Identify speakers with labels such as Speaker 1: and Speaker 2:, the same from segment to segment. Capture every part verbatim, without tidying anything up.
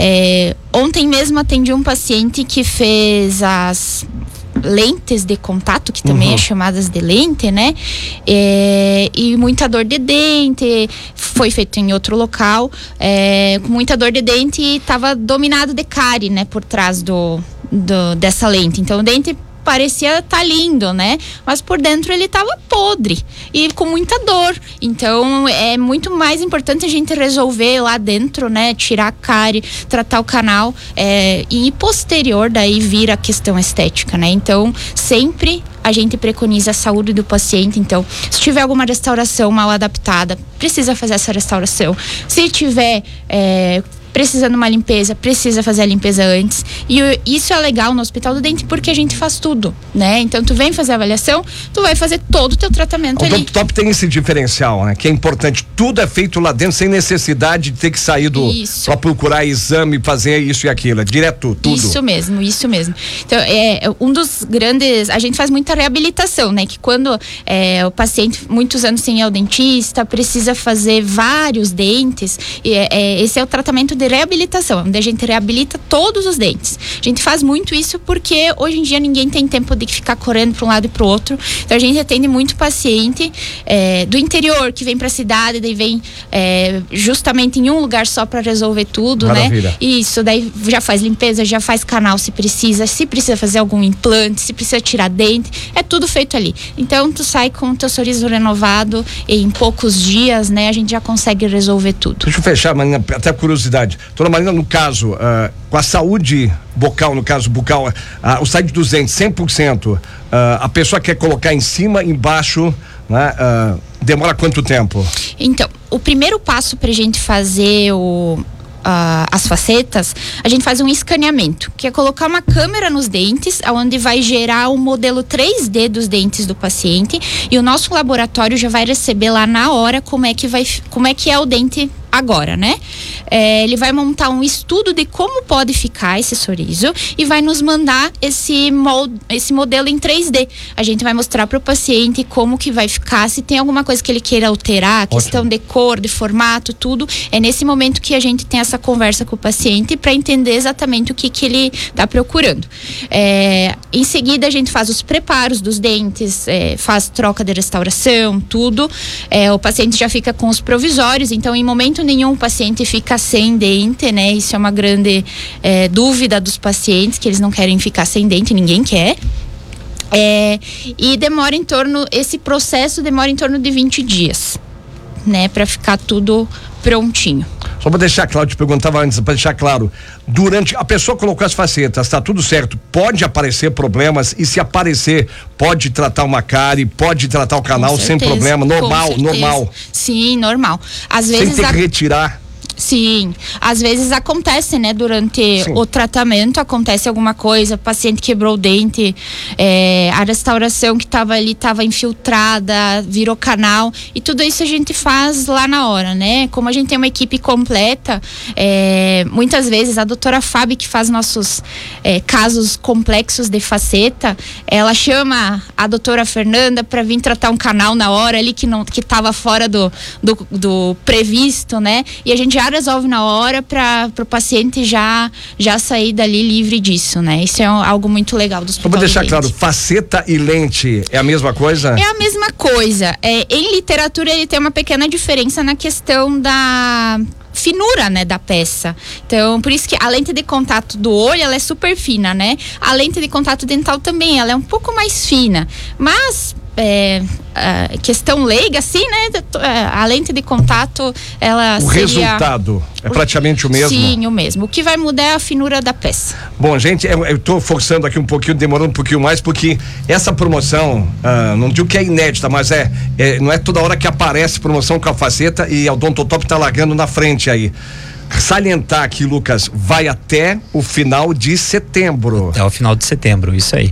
Speaker 1: É, ontem mesmo atendi um paciente que fez as lentes de contato, que também uhum. é chamadas de lente, né? É, e muita dor de dente, foi feito em outro local, é, com muita dor de dente e estava dominado de cárie, né? Por trás do, do, dessa lente. Então o dente parecia estar tá lindo, né? Mas por dentro ele estava podre e com muita dor. Então é muito mais importante a gente resolver lá dentro, né? Tirar a cárie, tratar o canal, é, e posterior daí vir a questão estética, né? Então sempre a gente preconiza a saúde do paciente. Então, se tiver alguma restauração mal adaptada, precisa fazer essa restauração. Se tiver é, precisando de uma limpeza, precisa fazer a limpeza antes. E isso é legal no Hospital do Dente porque a gente faz tudo, né? Então tu vem fazer a avaliação, tu vai fazer todo o teu tratamento ali.
Speaker 2: O Top tem esse diferencial, né? Que é importante, tudo é feito lá dentro sem necessidade de ter que sair do para procurar exame, fazer isso e aquilo, é direto, tudo.
Speaker 1: Isso mesmo, isso mesmo. Então é um dos grandes, a gente faz muita reabilitação, né? Que quando é, o paciente muitos anos sem ir ao dentista, precisa fazer vários dentes, e, é, esse é o tratamento de reabilitação, onde a gente reabilita todos os dentes. A gente faz muito isso porque hoje em dia ninguém tem tempo de ficar correndo para um lado e para o outro. Então a gente atende muito paciente é, do interior que vem para a cidade, daí vem é, justamente em um lugar só para resolver tudo, Maravilha. né? Isso, daí já faz limpeza, já faz canal se precisa, se precisa fazer algum implante, se precisa tirar dente, é tudo feito ali. Então tu sai com o teu sorriso renovado e em poucos dias, né? A gente já consegue resolver tudo.
Speaker 2: Deixa eu fechar, Marina, até curiosidade. Dona Marina, no caso, uh, com a saúde bucal, no caso bucal, uh, o saúde dos dentes, cem por cento, uh, a pessoa quer colocar em cima, embaixo, né? Uh, demora quanto tempo?
Speaker 1: Então, o primeiro passo pra gente fazer o... Uh, as facetas, a gente faz um escaneamento, que é colocar uma câmera nos dentes, onde vai gerar um modelo três D dos dentes do paciente, e o nosso laboratório já vai receber lá na hora como é que vai, como é que é o dente agora, né? É, ele vai montar um estudo de como pode ficar esse sorriso e vai nos mandar esse, molde, esse modelo em três D. A gente vai mostrar para o paciente como que vai ficar, se tem alguma coisa que ele queira alterar, Ótimo. questão de cor, de formato, tudo. É nesse momento que a gente tem essa conversa com o paciente para entender exatamente o que, que ele está procurando. É, em seguida, a gente faz os preparos dos dentes, é, faz troca de restauração, tudo. É, o paciente já fica com os provisórios, então em momento nenhum o paciente fica sem dente, né? Isso é uma grande é, dúvida dos pacientes, que eles não querem ficar sem dente, ninguém quer. É, e demora em torno, esse processo demora em torno de vinte dias, né? Para ficar tudo prontinho.
Speaker 2: Só para deixar claro, eu te perguntava antes, para deixar claro, durante, a pessoa colocou as facetas, tá tudo certo, pode aparecer problemas, e se aparecer, pode tratar uma cárie, pode tratar o canal sem problema, normal, normal.
Speaker 1: Sim, normal. Às vezes
Speaker 2: sem ter a... que retirar.
Speaker 1: Sim, às vezes acontece, né, durante Sim. o tratamento, acontece alguma coisa, o paciente quebrou o dente, é, a restauração que estava ali estava infiltrada, virou canal, e tudo isso a gente faz lá na hora, né? Como a gente tem uma equipe completa, é, muitas vezes a doutora Fábio, que faz nossos é, casos complexos de faceta, ela chama a doutora Fernanda para vir tratar um canal na hora ali que não, que estava fora do, do, do previsto, né? E a gente já resolve na hora para o paciente já, já sair dali livre disso, né? Isso é um, algo muito legal dos
Speaker 2: Vou deixar claro, faceta e lente é a mesma coisa?
Speaker 1: É a mesma coisa. É, em literatura ele tem uma pequena diferença na questão da finura, né, da peça. Então, por isso que a lente de contato do olho, ela é super fina, né? A lente de contato dental também, ela é um pouco mais fina, mas é, a questão leiga, assim, né? A lente de contato, ela
Speaker 2: o
Speaker 1: seria...
Speaker 2: resultado é praticamente o mesmo?
Speaker 1: Sim, o mesmo. O que vai mudar é a finura da peça.
Speaker 2: Bom, gente, eu, eu tô forçando aqui um pouquinho, demorando um pouquinho mais, porque essa promoção, ah, não digo que é inédita, mas é, é, não é toda hora que aparece promoção com a faceta, e a Odontotop tá largando na frente aí. Salientar aqui, Lucas, vai até o final de setembro.
Speaker 3: Até o final de setembro, isso aí. Então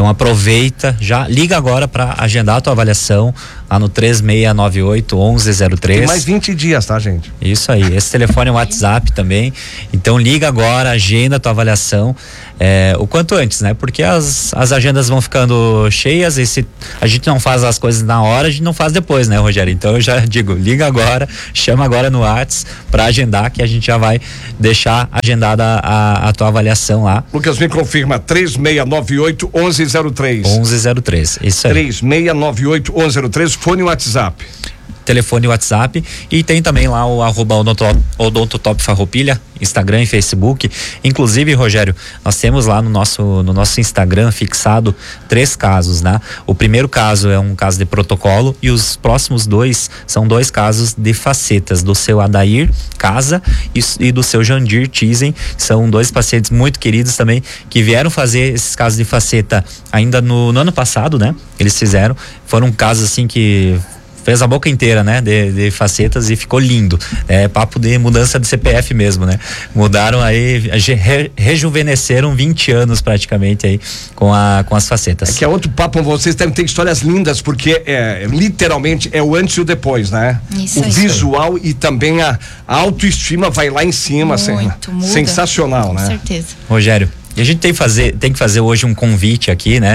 Speaker 3: Então aproveita, já liga agora para agendar a tua avaliação lá no três seis nove oito, onze zero três.
Speaker 2: Tem mais vinte dias, tá, gente?
Speaker 3: Isso aí, esse telefone é um WhatsApp também, então liga agora, agenda a tua avaliação é, o quanto antes, né? Porque as, as agendas vão ficando cheias e se a gente não faz as coisas na hora, a gente não faz depois, né, Rogério? Então eu já digo, liga agora, chama agora no WhatsApp para agendar, que a gente já vai deixar agendada a, a tua avaliação lá.
Speaker 2: Lucas, me confirma, três seis nove oito, onze zero três.
Speaker 3: onze zero três, isso aí.
Speaker 2: três seis nove oito, onze zero três, fone WhatsApp.
Speaker 3: Telefone e WhatsApp, e tem também lá o arroba Odontotop Farroupilha, Instagram e Facebook. Inclusive, Rogério, nós temos lá no nosso, no nosso Instagram fixado três casos, né? O primeiro caso é um caso de protocolo e os próximos dois são dois casos de facetas, do seu Adair Casa e, e do seu Jandir Tizen. São dois pacientes muito queridos também, que vieram fazer esses casos de faceta ainda no, no ano passado, né? Eles fizeram, foram casos assim que fez a boca inteira, né, de, de facetas e ficou lindo. É papo de mudança de C P F mesmo, né? Mudaram aí, re, rejuvenesceram vinte anos praticamente aí com, a, com as facetas.
Speaker 2: É que é outro papo, vocês devem ter histórias lindas, porque é, literalmente é o antes e o depois, né?
Speaker 1: Isso
Speaker 2: o
Speaker 1: aí.
Speaker 2: visual e também a, a autoestima vai lá em cima.
Speaker 1: Muito, muda.
Speaker 2: Sensacional,
Speaker 1: com
Speaker 2: né?
Speaker 1: Com certeza.
Speaker 3: Rogério, e a gente tem que fazer, tem que fazer hoje um convite aqui, né?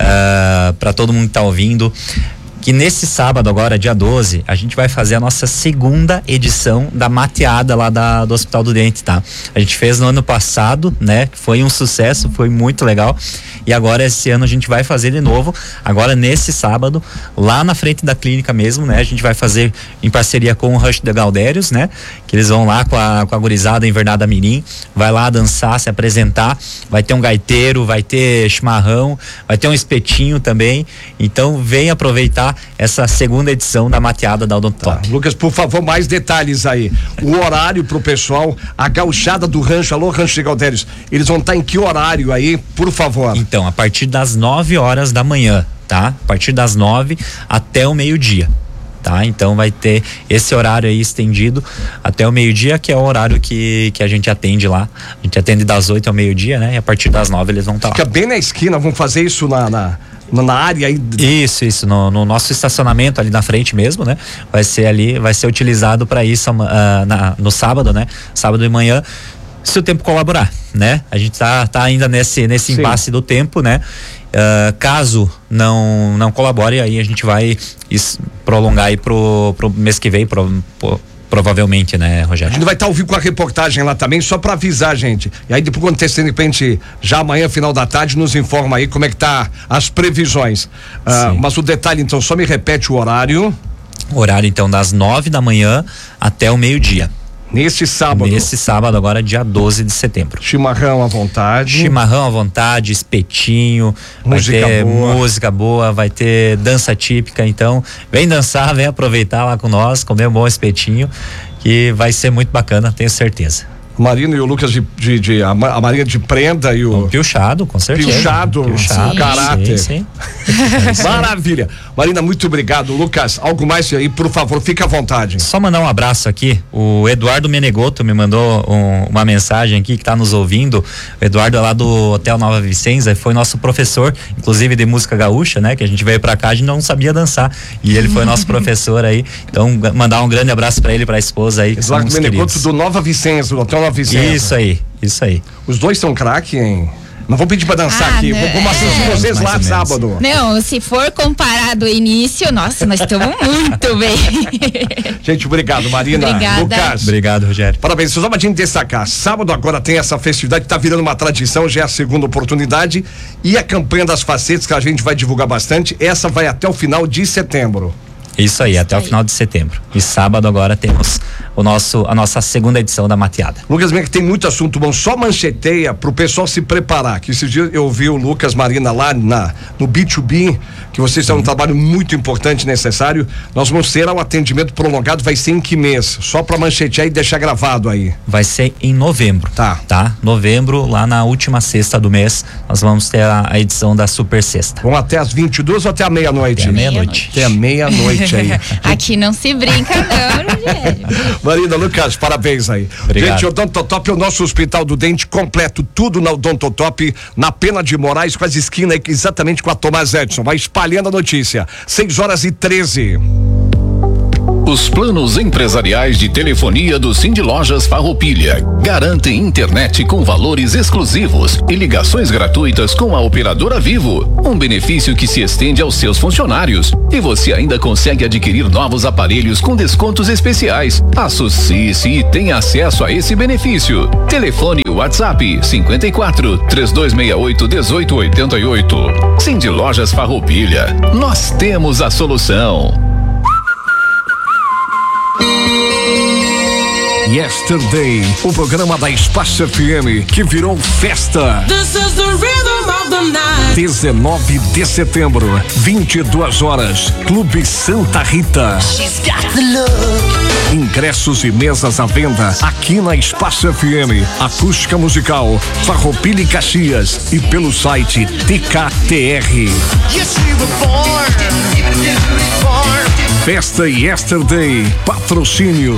Speaker 3: Uh, para todo mundo que tá ouvindo, que nesse sábado agora, dia doze, a gente vai fazer a nossa segunda edição da mateada lá da, do Hospital do Dente, tá? A gente fez no ano passado, né? Foi um sucesso, foi muito legal, e agora esse ano a gente vai fazer de novo, agora nesse sábado, lá na frente da clínica mesmo, né? A gente vai fazer em parceria com o Rush de Galdérios, né? Que eles vão lá com a, com a gurizada Invernada Mirim, vai lá dançar, se apresentar, vai ter um gaiteiro, vai ter chimarrão, vai ter um espetinho também, então vem aproveitar essa segunda edição da mateada da Odontotop.
Speaker 2: Tá. Lucas, por favor, mais detalhes aí. O horário pro pessoal, a gauchada do rancho, alô, Rancho de Galdérios, eles vão estar em que horário aí, por favor?
Speaker 3: Então, a partir das nove horas da manhã, tá? A partir das nove até o meio-dia. Tá? Então vai ter esse horário aí estendido até o meio-dia, que é o horário que, que a gente atende lá. A gente atende das oito ao meio-dia, né? E a partir das nove eles vão estar lá.
Speaker 2: Fica bem na esquina, vamos fazer isso na, na, na área aí.
Speaker 3: Isso, isso, no, no nosso estacionamento ali na frente mesmo, né? Vai ser ali, vai ser utilizado para isso uh, na, no sábado, né? Sábado de manhã, se o tempo colaborar, né? A gente tá, tá ainda nesse, nesse impasse do tempo, né? Uh, caso não não colabore, aí a gente vai is, prolongar aí pro, pro mês que vem, pro, pro, provavelmente, né, Rogério?
Speaker 2: A gente vai estar tá ao vivo com a reportagem lá também, só para avisar, gente. E aí depois, quando tem de repente, já amanhã, final da tarde, nos informa aí como é que tá as previsões. Uh, mas o detalhe, então, só me repete o horário.
Speaker 3: Horário, então, das nove da manhã até o meio-dia.
Speaker 2: Nesse sábado.
Speaker 3: Nesse sábado, agora, dia doze de setembro.
Speaker 2: Chimarrão à vontade.
Speaker 3: Chimarrão à vontade, espetinho,
Speaker 2: música
Speaker 3: vai ter
Speaker 2: boa.
Speaker 3: música boa, vai ter dança típica. Então, vem dançar, vem aproveitar lá com nós, comer um bom espetinho, que vai ser muito bacana, tenho certeza.
Speaker 2: Marina e o Lucas de, de, de a, a Marina de prenda e o,
Speaker 3: o Piochado, com certeza.
Speaker 2: Piochado,
Speaker 3: Piochado,
Speaker 2: caráter.
Speaker 3: sim, sim.
Speaker 2: Maravilha. Marina, muito obrigado. Lucas, algo mais aí, por favor, fica à vontade.
Speaker 3: Só mandar um abraço aqui. O Eduardo Menegoto me mandou um, uma mensagem aqui que tá nos ouvindo. O Eduardo é lá do Hotel Nova Vicenza, foi nosso professor, inclusive de música gaúcha, né? Que a gente veio pra cá, a gente não sabia dançar. E ele foi nosso professor aí. Então, mandar um grande abraço pra ele, pra esposa aí.
Speaker 2: Eduardo Menegoto do Nova Vicenza, do Hotel Nova Vicenza.
Speaker 3: Isso aí, isso aí.
Speaker 2: Os dois são craque, hein? Não vou pedir pra dançar
Speaker 1: ah,
Speaker 2: aqui,
Speaker 1: não,
Speaker 2: vamos assistir
Speaker 1: é,
Speaker 2: vocês lá sábado.
Speaker 1: Não, se for comparar do início, nossa, nós estamos muito bem.
Speaker 2: Gente, obrigado, Marina.
Speaker 1: Obrigada.
Speaker 2: Lucas.
Speaker 3: Obrigado, Rogério.
Speaker 2: Parabéns, só pra gente destacar, sábado agora tem essa festividade que tá virando uma tradição, já é a segunda oportunidade, e a campanha das facetas que a gente vai divulgar bastante, essa vai até o final de setembro.
Speaker 3: Isso aí,
Speaker 1: Isso
Speaker 3: até
Speaker 1: aí.
Speaker 3: o final de setembro. E sábado agora temos o nosso, a nossa segunda edição da mateada.
Speaker 2: Lucas, que tem muito assunto bom, só mancheteia pro pessoal se preparar, que esses dias eu vi o Lucas, Marina lá na, no B dois B, que vocês têm um trabalho muito importante e necessário. Nós vamos ter o atendimento prolongado, vai ser em que mês? Só pra manchetear e deixar gravado aí.
Speaker 3: Vai ser em novembro.
Speaker 2: Tá.
Speaker 3: Tá? Novembro, lá na última sexta do mês, nós vamos ter a, a edição da Super Sexta.
Speaker 2: Vão até as vinte e duas ou até a meia-noite?
Speaker 3: Até a meia-noite.
Speaker 2: Até a meia-noite. dente aí.
Speaker 1: Aqui não se brinca não, Rogério.
Speaker 2: Marina, Lucas, parabéns aí.
Speaker 3: Obrigado.
Speaker 2: Gente, Odontotop é o nosso hospital do dente completo, tudo na Odontotop, na Pena de Moraes, quase esquina, exatamente com a Tomás Edson. Vai espalhando a notícia. seis horas e treze.
Speaker 4: Os planos empresariais de telefonia do Cindy Lojas Farroupilha garantem internet com valores exclusivos e ligações gratuitas com a operadora Vivo. Um benefício que se estende aos seus funcionários. E você ainda consegue adquirir novos aparelhos com descontos especiais. Associe-se e tenha acesso a esse benefício. Telefone WhatsApp cinquenta e quatro, três dois seis oito, um oito oito oito. Cindy Lojas Farroupilha. Nós temos a solução.
Speaker 2: Yesterday, o programa da Espaço F M que virou festa.
Speaker 5: This is the rhythm of the night.
Speaker 2: dezenove de setembro, vinte e duas horas, Clube Santa Rita.
Speaker 5: She's got the look.
Speaker 2: Ingressos e mesas à venda aqui na Espaço F M, acústica musical, Farroupilha e Caxias e pelo site T K T R.
Speaker 5: Yes, we were born. born.
Speaker 2: Festa Yesterday, patrocínio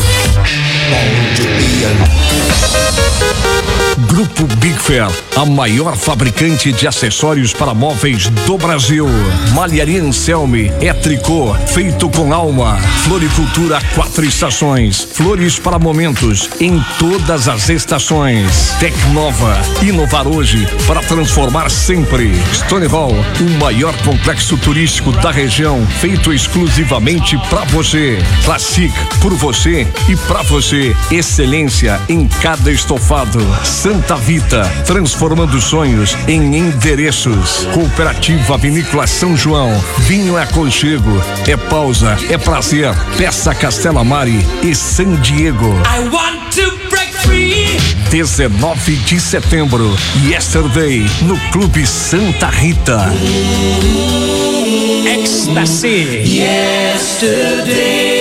Speaker 2: Grupo Big Fair, a maior fabricante de acessórios para móveis do Brasil. Malharia Anselme é tricô feito com alma. Floricultura quatro estações, flores para momentos em todas as estações. Tecnova, inovar hoje para transformar sempre. Stonewall, o maior complexo turístico da região, feito exclusivamente para você. Classic, por você e para você. Excelência em cada estofado. Santa Vita, transformando sonhos em endereços. Cooperativa Vinícola São João. Vinho é aconchego, é pausa, é prazer. Peça Castela Mari e San Diego.
Speaker 5: I want to break free.
Speaker 2: dezenove de setembro, Yesterday, no Clube Santa Rita.
Speaker 5: Ecstasy. Yesterday.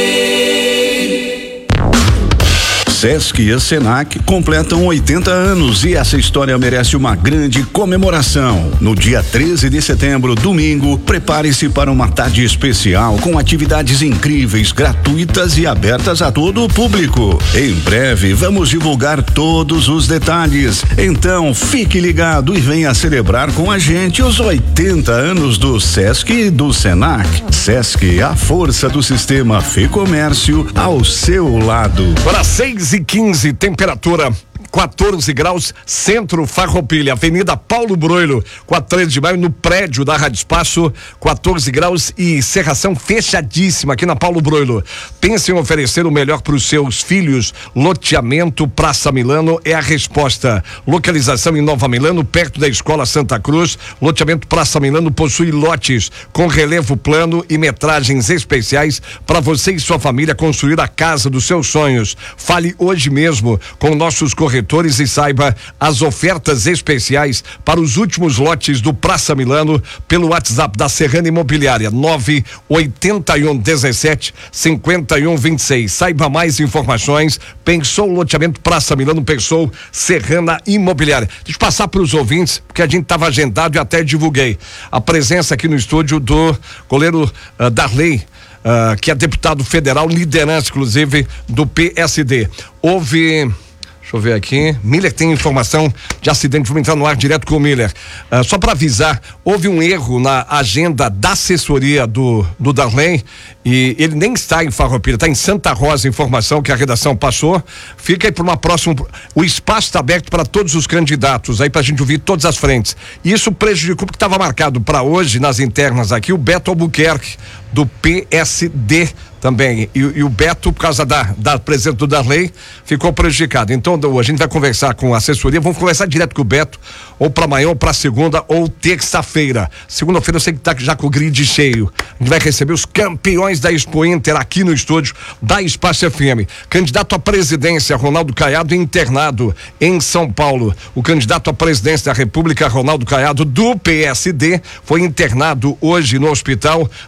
Speaker 6: Sesc e Senac completam oitenta anos e essa história merece uma grande comemoração. No dia treze de setembro, domingo, prepare-se para uma tarde especial com atividades incríveis, gratuitas e abertas a todo o público. Em breve, vamos divulgar todos os detalhes. Então, fique ligado e venha celebrar com a gente os oitenta anos do Sesc e do Senac. Sesc, a força do sistema Fê Comércio ao seu lado.
Speaker 2: Para seis e quinze, temperatura quatorze graus, Centro Farroupilha, Avenida Paulo Broilo, com a treze de maio, no prédio da Rádio Espaço, quatorze graus e serração fechadíssima aqui na Paulo Broilo. Pense em oferecer o melhor para os seus filhos. Loteamento Praça Milano é a resposta. Localização em Nova Milano, perto da Escola Santa Cruz. Loteamento Praça Milano possui lotes com relevo plano e metragens especiais para você e sua família construir a casa dos seus sonhos. Fale hoje mesmo com nossos corretores e saiba as ofertas especiais para os últimos lotes do Praça Milano pelo WhatsApp da Serrana Imobiliária nove oitenta e um dezessete cinquenta e um vinte e seis. Saiba mais informações. Pensou loteamento Praça Milano, pensou Serrana Imobiliária. Deixa eu passar para os ouvintes, porque a gente estava agendado e até divulguei a presença aqui no estúdio do goleiro uh, Darley, uh, que é deputado federal, liderança inclusive do P S D. Houve Deixa eu ver aqui. Miller tem informação de acidente. Vamos entrar no ar direto com o Miller. Uh, só para avisar, houve um erro na agenda da assessoria do, do Darley e ele nem está em Farroupilha, está em Santa Rosa. Informação que a redação passou. Fica aí para uma próxima. O espaço está aberto para todos os candidatos, aí para a gente ouvir todas as frentes. Isso prejudicou porque estava marcado para hoje, nas internas aqui, o Beto Albuquerque, do P S D também, e, e o Beto, por causa da, da presença do Darley, ficou prejudicado. Então a gente vai conversar com a assessoria, vamos conversar direto com o Beto, ou para amanhã, ou para segunda, ou terça-feira. Segunda-feira eu sei que tá já com o grid cheio. A gente vai receber os campeões da Expo Inter aqui no estúdio da Espaço F M. Candidato à presidência, Ronaldo Caiado, internado em São Paulo. O candidato à presidência da República, Ronaldo Caiado, do P S D, foi internado hoje no Hospital Vila Nova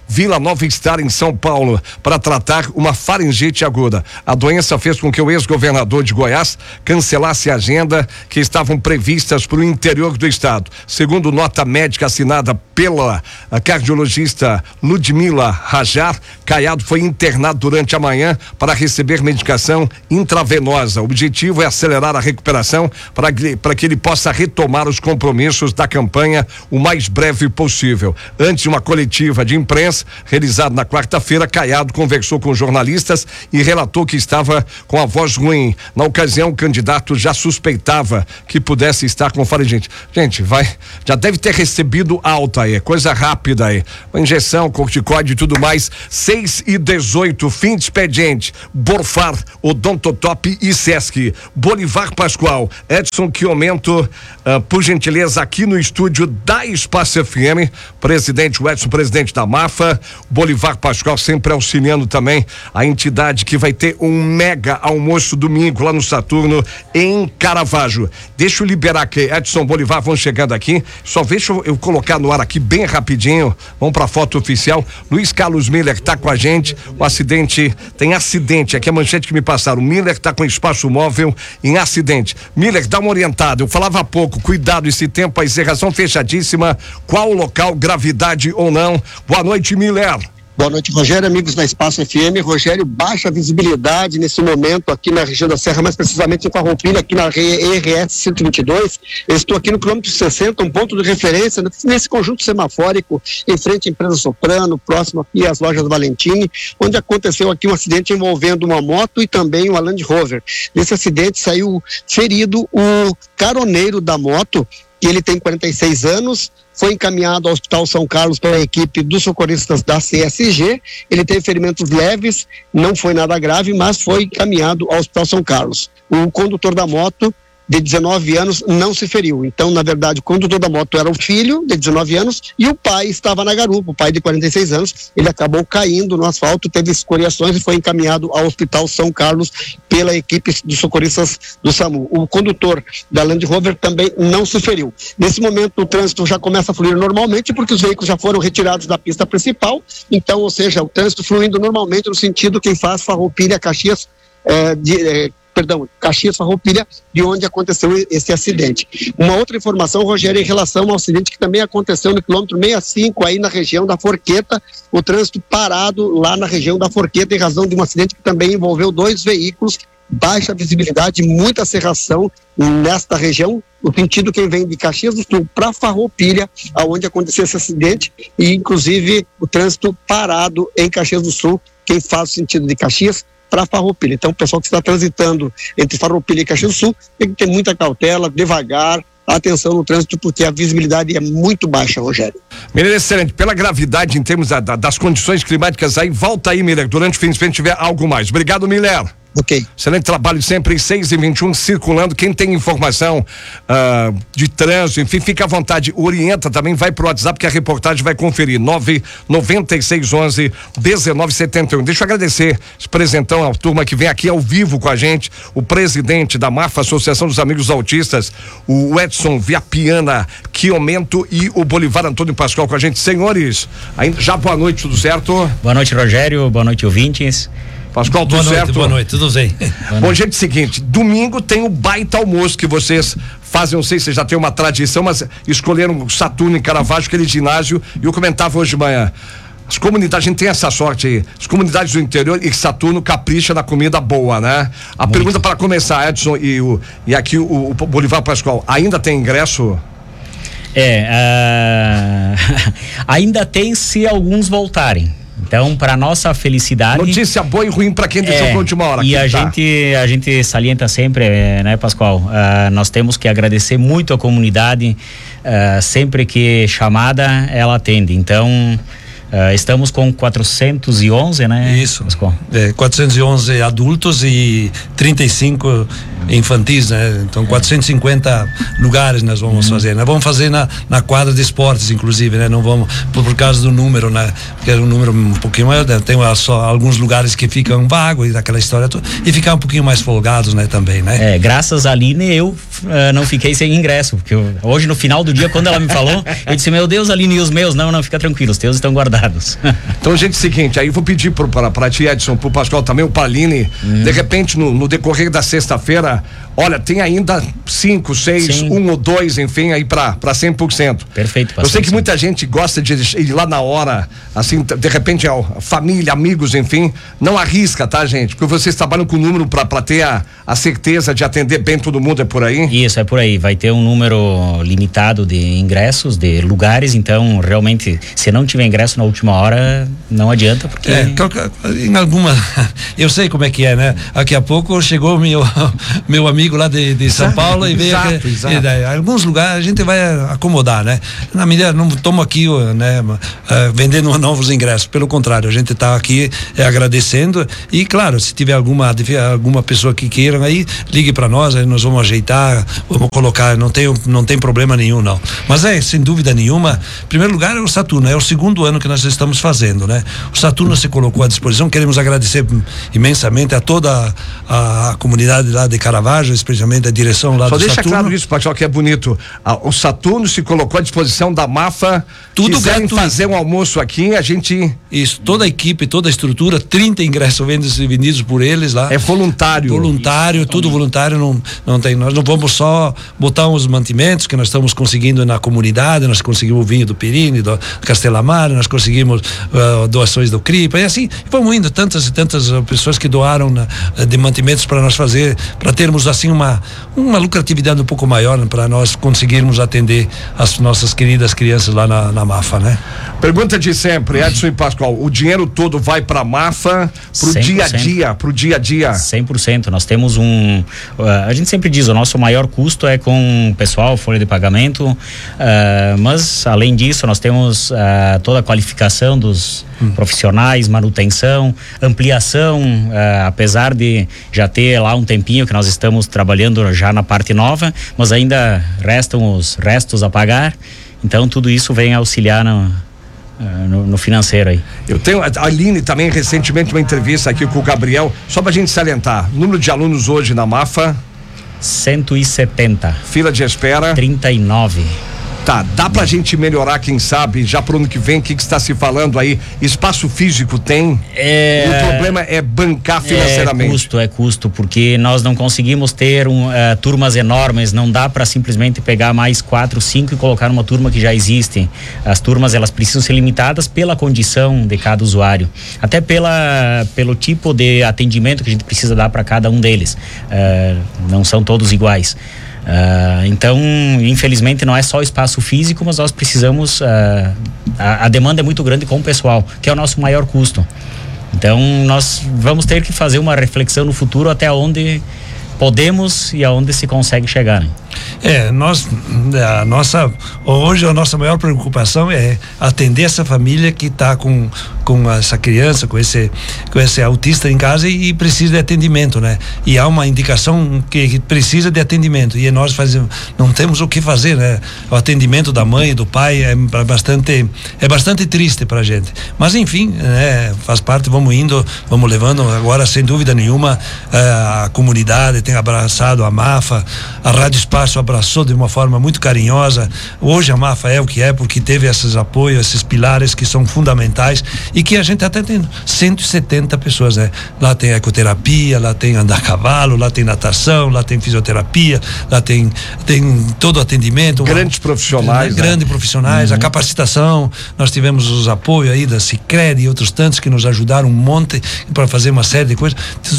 Speaker 2: dezenove estar em São Paulo para tratar uma faringite aguda. A doença fez com que o ex-governador de Goiás cancelasse a agenda que estavam previstas para o interior do estado. Segundo nota médica assinada pela cardiologista Ludmila Rajar, Caiado foi internado durante a manhã para receber medicação intravenosa. O objetivo é acelerar a recuperação para que, para que ele possa retomar os compromissos da campanha o mais breve possível. Antes de uma coletiva de imprensa realizada na quarta-feira, Caiado conversou com jornalistas e relatou que estava com a voz ruim. Na ocasião, o candidato já suspeitava que pudesse estar com faringite. Gente, vai, já deve ter recebido alta aí, coisa rápida aí. Injeção, corticoide e tudo mais. seis e dezoito, fim de expediente. Borfar, Odontotop e Sesc. Bolivar Pascoal, Edson Quiomento, uh, por gentileza, aqui no estúdio da Espaço F M, presidente, o Edson, presidente da Mafa, Bolivar Pascoal sempre auxiliando também a entidade que vai ter um mega almoço domingo lá no Saturno, em Caravaggio. Deixa eu liberar aqui, Edson, Bolivar, vão chegando aqui, só deixa eu, eu colocar no ar aqui bem rapidinho, vamos pra foto oficial. Luiz Carlos Miller tá com a gente, o acidente, tem acidente, aqui a manchete que me passaram, o Miller tá com espaço móvel em acidente. Miller, dá uma orientada, eu falava há pouco, cuidado esse tempo, a encerração fechadíssima, qual o local, gravidade ou não. Boa noite, Miller.
Speaker 7: Boa noite, Rogério, amigos da Espaço F M. Rogério, baixa visibilidade nesse momento aqui na região da Serra, mais precisamente em Farroupilha, aqui na E R S cento e vinte e dois. Eu estou aqui no quilômetro sessenta, um ponto de referência nesse conjunto semafórico, em frente à empresa Soprano, próximo aqui às lojas Valentini, onde aconteceu aqui um acidente envolvendo uma moto e também uma Land Rover. Nesse acidente saiu ferido o caroneiro da moto, que ele tem quarenta e seis anos, foi encaminhado ao Hospital São Carlos pela equipe dos socorristas da C S G. Ele teve ferimentos leves, não foi nada grave, mas foi encaminhado ao Hospital São Carlos. O condutor da moto, de dezenove anos, não se feriu. Então, na verdade, o condutor da moto era o filho, de dezenove anos, e o pai estava na garupa, o pai de quarenta e seis anos. Ele acabou caindo no asfalto, teve escoriações e foi encaminhado ao Hospital São Carlos pela equipe dos socorristas do SAMU. O condutor da Land Rover também não se feriu. Nesse momento, o trânsito já começa a fluir normalmente, porque os veículos já foram retirados da pista principal. Então, ou seja, o trânsito fluindo normalmente no sentido quem faz Farroupilha, Caxias, é, de, é, perdão, Caxias, Farroupilha, de onde aconteceu esse acidente. Uma outra informação, Rogério, em relação ao acidente que também aconteceu no quilômetro sessenta e cinco, aí na região da Forqueta, o trânsito parado lá na região da Forqueta, em razão de um acidente que também envolveu dois veículos, baixa visibilidade, muita serração nesta região, no sentido quem vem de Caxias do Sul para Farroupilha, aonde aconteceu esse acidente, e inclusive o trânsito parado em Caxias do Sul, quem faz o sentido de Caxias para Farroupilha. Então, o pessoal que está transitando entre Farroupilha e Caxias do Sul tem que ter muita cautela, devagar, atenção no trânsito, porque a visibilidade é muito baixa, Rogério.
Speaker 2: Miller, excelente. Pela gravidade em termos da, da, das condições climáticas aí, volta aí, Miller, durante o fim de semana tiver algo mais. Obrigado, Miller.
Speaker 7: Ok.
Speaker 2: Excelente trabalho sempre em seis e vinte e um, circulando. Quem tem informação uh, de trânsito, enfim, fica à vontade, orienta também, vai pro WhatsApp que a reportagem vai conferir. nove nove seis um um dezenove setenta e um. Deixa eu agradecer esse presentão à turma que vem aqui ao vivo com a gente, o presidente da MAFA, Associação dos Amigos Autistas, o Edson Viapiana Quiomento e o Bolivar Antônio Pascoal com a gente. Senhores, ainda já boa noite, tudo certo?
Speaker 3: Boa noite, Rogério, boa noite, ouvintes.
Speaker 2: Pascoal, tudo
Speaker 8: boa noite,
Speaker 2: certo?
Speaker 8: Boa noite, tudo bem.
Speaker 2: Bom, gente, seguinte, domingo tem o baita almoço que vocês fazem, não sei se já tem uma tradição, mas escolheram o Saturno em Caravaggio, aquele ginásio, e eu comentava hoje de manhã, as comunidades, a gente tem essa sorte aí, as comunidades do interior e Saturno capricha na comida boa, né? A Muito. Pergunta para começar, Edson e, o, e aqui o, o Bolivar Pascoal, ainda tem ingresso?
Speaker 3: É, uh, ainda tem se alguns voltarem. Então, para nossa felicidade.
Speaker 2: Notícia boa e ruim para quem deixou
Speaker 3: é,
Speaker 2: para última hora.
Speaker 3: E a,
Speaker 2: tá?
Speaker 3: gente, a gente salienta sempre, né, Pascoal? Uh, nós temos que agradecer muito a comunidade. Uh, sempre que chamada, ela atende. Então, uh, estamos com quatrocentos e onze, né?
Speaker 8: Isso. É, quatrocentos e onze adultos e trinta e cinco infantis, né? Então, quatrocentos e cinquenta lugares nós vamos uhum. fazer. Nós vamos fazer na, na quadra de esportes, inclusive, né? Não vamos, por, por causa do número, né? Porque é um número um pouquinho maior, né? Tem só alguns lugares que ficam vagos e daquela história toda, e ficar um pouquinho mais folgados, né? Também, né?
Speaker 3: É, graças a Aline, eu uh, não fiquei sem ingresso, porque eu, hoje, no final do dia, quando ela me falou, eu disse, meu Deus, Aline, e os meus? Não, não, fica tranquilo, os teus estão guardados.
Speaker 9: convidados.
Speaker 2: Então, gente, é o seguinte, aí eu vou pedir pro, pra, pra ti, Edson, pro Pascoal também, o Paline, hum. de repente, no, no decorrer da sexta-feira, olha, tem ainda cinco, seis, Sim. um ou dois, enfim, aí pra, pra cem por cento.
Speaker 9: Perfeito,
Speaker 2: Eu sei que muita gente gosta de ir lá na hora, assim, de repente, ó, família, amigos, enfim, não arrisca, tá, gente? Porque vocês trabalham com número pra, pra ter a, a certeza de atender bem todo mundo, é por aí?
Speaker 9: Isso, é por aí. Vai ter um número limitado de ingressos, de lugares, então, realmente, se não tiver ingresso na última hora, não adianta, porque...
Speaker 8: É, em alguma... Eu sei como é que é, né? Daqui a pouco chegou meu, meu amigo lá de, de São Paulo e veio...
Speaker 2: Exato,
Speaker 8: que,
Speaker 2: exato.
Speaker 8: E daí, alguns lugares a gente vai acomodar, né? Na medida, não estamos aqui, né, uh, vendendo novos ingressos, pelo contrário, a gente está aqui é, agradecendo e, claro, se tiver alguma, alguma pessoa que queira aí, ligue para nós, aí nós vamos ajeitar, vamos colocar, não tem, não tem problema nenhum, não. Mas é, sem dúvida nenhuma, em primeiro lugar é o Saturno, é o segundo ano que nós estamos fazendo, né? O Saturno se colocou à disposição, queremos agradecer imensamente a toda a, a comunidade lá de Caravaggio, especialmente a direção lá
Speaker 2: Só
Speaker 8: do
Speaker 2: deixa
Speaker 8: Saturno.
Speaker 2: claro isso, Pascoal, que é bonito. Ah, o Saturno se colocou à disposição da Mafa.
Speaker 8: Tudo
Speaker 2: quiserem
Speaker 8: gratuito.
Speaker 2: fazer um almoço aqui, a gente...
Speaker 8: Isso, toda a equipe, toda a estrutura, trinta ingressos vendidos, vendidos por eles lá.
Speaker 2: É voluntário.
Speaker 8: Voluntário, tudo voluntário, não, não tem, nós não vamos só botar uns mantimentos que nós estamos conseguindo na comunidade, nós conseguimos o vinho do Perini, do Castelamar, nós conseguimos uh, doações do CRIPA, e assim, vamos indo, tantas e tantas uh, pessoas que doaram na, uh, de mantimentos para nós fazer, para termos assim uma, uma lucratividade um pouco maior, né, para nós conseguirmos atender as nossas queridas crianças lá na, na Mafa, né?
Speaker 2: Pergunta de sempre, Edson e Pascoal, o dinheiro todo vai para a Mafa, pro
Speaker 9: cem por cento.
Speaker 2: dia a dia, pro dia a dia?
Speaker 9: cem por cento. Nós temos um, uh, a gente sempre diz, o nosso maior custo é com o pessoal, folha de pagamento, uh, mas além disso nós temos uh, toda a qualificação dos hum. profissionais, manutenção, ampliação, uh, apesar de já ter lá um tempinho que nós estamos trabalhando já na parte nova, mas ainda restam os restos a pagar, então tudo isso vem auxiliar no No, no financeiro aí.
Speaker 2: Eu tenho a Aline também recentemente uma entrevista aqui com o Gabriel, só pra gente salientar, número de alunos hoje na Mafa?
Speaker 9: cento e setenta.
Speaker 2: Fila de espera?
Speaker 9: trinta e nove.
Speaker 2: Tá, dá pra gente melhorar, quem sabe, já pro ano que vem, o que que está se falando aí? Espaço físico tem?
Speaker 9: É,
Speaker 2: e o problema é bancar financeiramente.
Speaker 9: É custo, é custo, porque nós não conseguimos ter um, uh, turmas enormes, não dá para simplesmente pegar mais quatro, cinco e colocar numa turma que já existe. As turmas, elas precisam ser limitadas pela condição de cada usuário, até pela, pelo tipo de atendimento que a gente precisa dar para cada um deles. Uh, não são todos iguais. Uh, então, infelizmente, não é só espaço físico, mas nós precisamos, uh, a, a demanda é muito grande com o pessoal, que é o nosso maior custo. Então, nós vamos ter que fazer uma reflexão no futuro até onde podemos e aonde se consegue chegar, né?
Speaker 8: É, nós, a nossa, hoje a nossa maior preocupação é atender essa família que está com, com essa criança, com esse, com esse autista em casa e, e precisa de atendimento, né? E há uma indicação que, que precisa de atendimento e nós fazemos, não temos o que fazer, né? O atendimento da mãe e do pai é bastante, é bastante triste pra gente, mas enfim, né? Faz parte, vamos indo, vamos levando, agora sem dúvida nenhuma a comunidade tem abraçado a Mafa, a Rádio Espaço abraçou de uma forma muito carinhosa. Hoje a Mafa é o que é porque teve esses apoios, esses pilares que são fundamentais e que a gente até tem cento e setenta pessoas, né? Lá tem ecoterapia, lá tem andar a cavalo, lá tem natação, lá tem fisioterapia, lá tem, tem todo o atendimento.
Speaker 2: Grandes uma, profissionais.
Speaker 8: Né? Grandes profissionais, uhum. A capacitação, nós tivemos os apoios aí da Sicredi e outros tantos que nos ajudaram um monte para fazer uma série de coisas.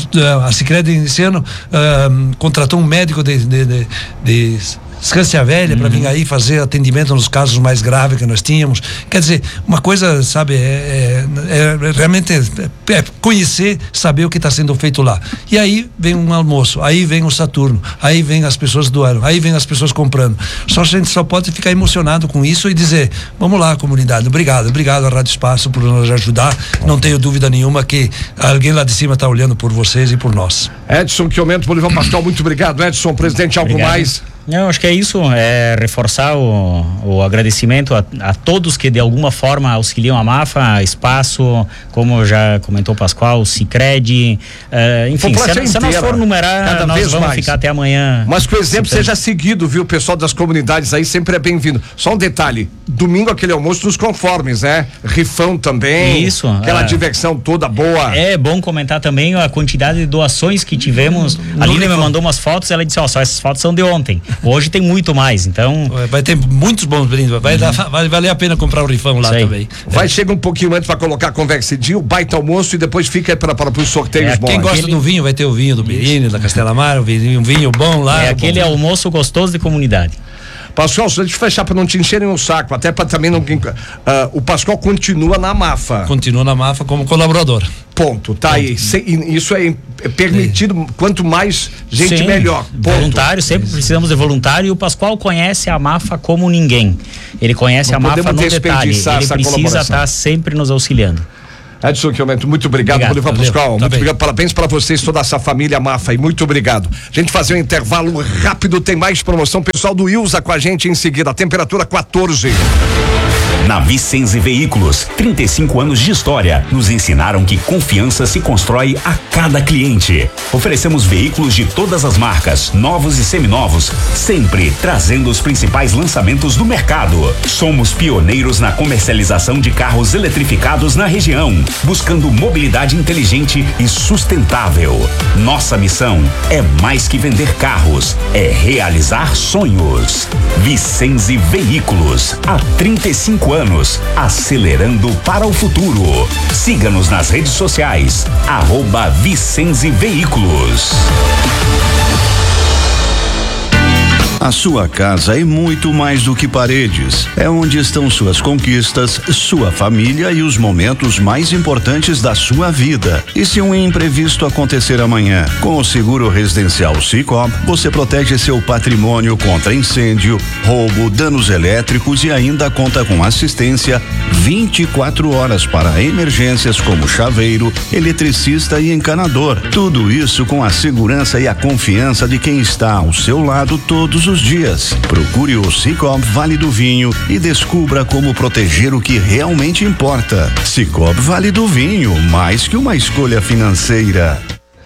Speaker 8: A Sicredi esse ano uh, contratou um médico de, de, de, de Escância Velha, uhum. para vir aí fazer atendimento nos casos mais graves que nós tínhamos. Quer dizer, uma coisa, sabe, é, é, é realmente é, é conhecer, saber o que está sendo feito lá. E aí vem um almoço, aí vem o Saturno, aí vem as pessoas doando, aí vem as pessoas comprando. Só a gente só pode ficar emocionado com isso e dizer, vamos lá, comunidade, obrigado, obrigado à Rádio Espaço por nos ajudar. Não tenho dúvida nenhuma que alguém lá de cima está olhando por vocês e por nós.
Speaker 2: Edson Chiomento, Bolivar Pascoal, muito obrigado. Edson, presidente, algo
Speaker 9: obrigado.
Speaker 2: mais?
Speaker 9: Não, acho que é isso, é reforçar o, o agradecimento a, a todos que de alguma forma auxiliam a Mafa, Espaço, como já comentou o Pascoal, o Sicredi, uh, enfim, se, se nós for numerar, nós vamos mais. ficar até amanhã.
Speaker 2: Mas que o exemplo citando. seja seguido, viu? O pessoal das comunidades aí sempre é bem-vindo. Só um detalhe, domingo aquele almoço dos conformes, né? Rifão também.
Speaker 9: Isso.
Speaker 2: Aquela
Speaker 9: é,
Speaker 2: diversão toda boa.
Speaker 9: É bom comentar também a quantidade de doações que tivemos. A Lina me mandou umas fotos, ela disse, ó, só essas fotos são de ontem. Hoje tem muito mais, então...
Speaker 8: Vai ter muitos bons brindes, vai, uhum. dar, vai valer a pena comprar o rifão lá também.
Speaker 2: Vai, é. chega um pouquinho antes para colocar a conversa de o baita almoço e depois fica para os sorteios
Speaker 8: é,
Speaker 2: bons.
Speaker 8: Quem gosta
Speaker 2: aquele...
Speaker 8: do vinho, vai ter o vinho do Birini, da Castelamar, um vinho, um vinho bom lá.
Speaker 9: É aquele bom. almoço gostoso de comunidade.
Speaker 2: Pascoal, só deixa eu fechar para não te encherem o saco, até para também não... Uh, o Pascoal continua na Mafa.
Speaker 8: Continua na Mafa como colaborador.
Speaker 2: Ponto, tá Ponto. aí. Se, isso é permitido, é. quanto mais gente, Sim, melhor. Ponto.
Speaker 9: Voluntário, sempre precisamos de voluntário, e o Pascoal conhece a Mafa como ninguém. Ele conhece não a Mafa no detalhe, ele precisa estar sempre nos auxiliando.
Speaker 2: Edson Quilmento, muito obrigado, Bolivar Pascoal, tá muito bem. obrigado, parabéns para vocês, toda essa família Mafa, e muito obrigado. A gente fazer um intervalo rápido, tem mais promoção, pessoal do Ilza com a gente em seguida, a temperatura quatorze.
Speaker 10: Na Vicenze Veículos, trinta e cinco anos de história, nos ensinaram que confiança se constrói a cada cliente. Oferecemos veículos de todas as marcas, novos e seminovos, sempre trazendo os principais lançamentos do mercado. Somos pioneiros na comercialização de carros eletrificados na região, buscando mobilidade inteligente e sustentável. Nossa missão é mais que vender carros, é realizar sonhos. Vicenze Veículos, há trinta e cinco anos, acelerando para o futuro. Siga-nos nas redes sociais, arroba Vicenze Veículos.
Speaker 6: A sua casa é muito mais do que paredes. É onde estão suas conquistas, sua família e os momentos mais importantes da sua vida. E se um imprevisto acontecer amanhã? Com o seguro residencial Sicoob, você protege seu patrimônio contra incêndio, roubo, danos elétricos e ainda conta com assistência vinte e quatro horas para emergências como chaveiro, eletricista e encanador. Tudo isso com a segurança e a confiança de quem está ao seu lado todos os dias. Procure o Sicoob Vale do Vinho e descubra como proteger o que realmente importa. Sicoob Vale do Vinho, mais que uma escolha financeira.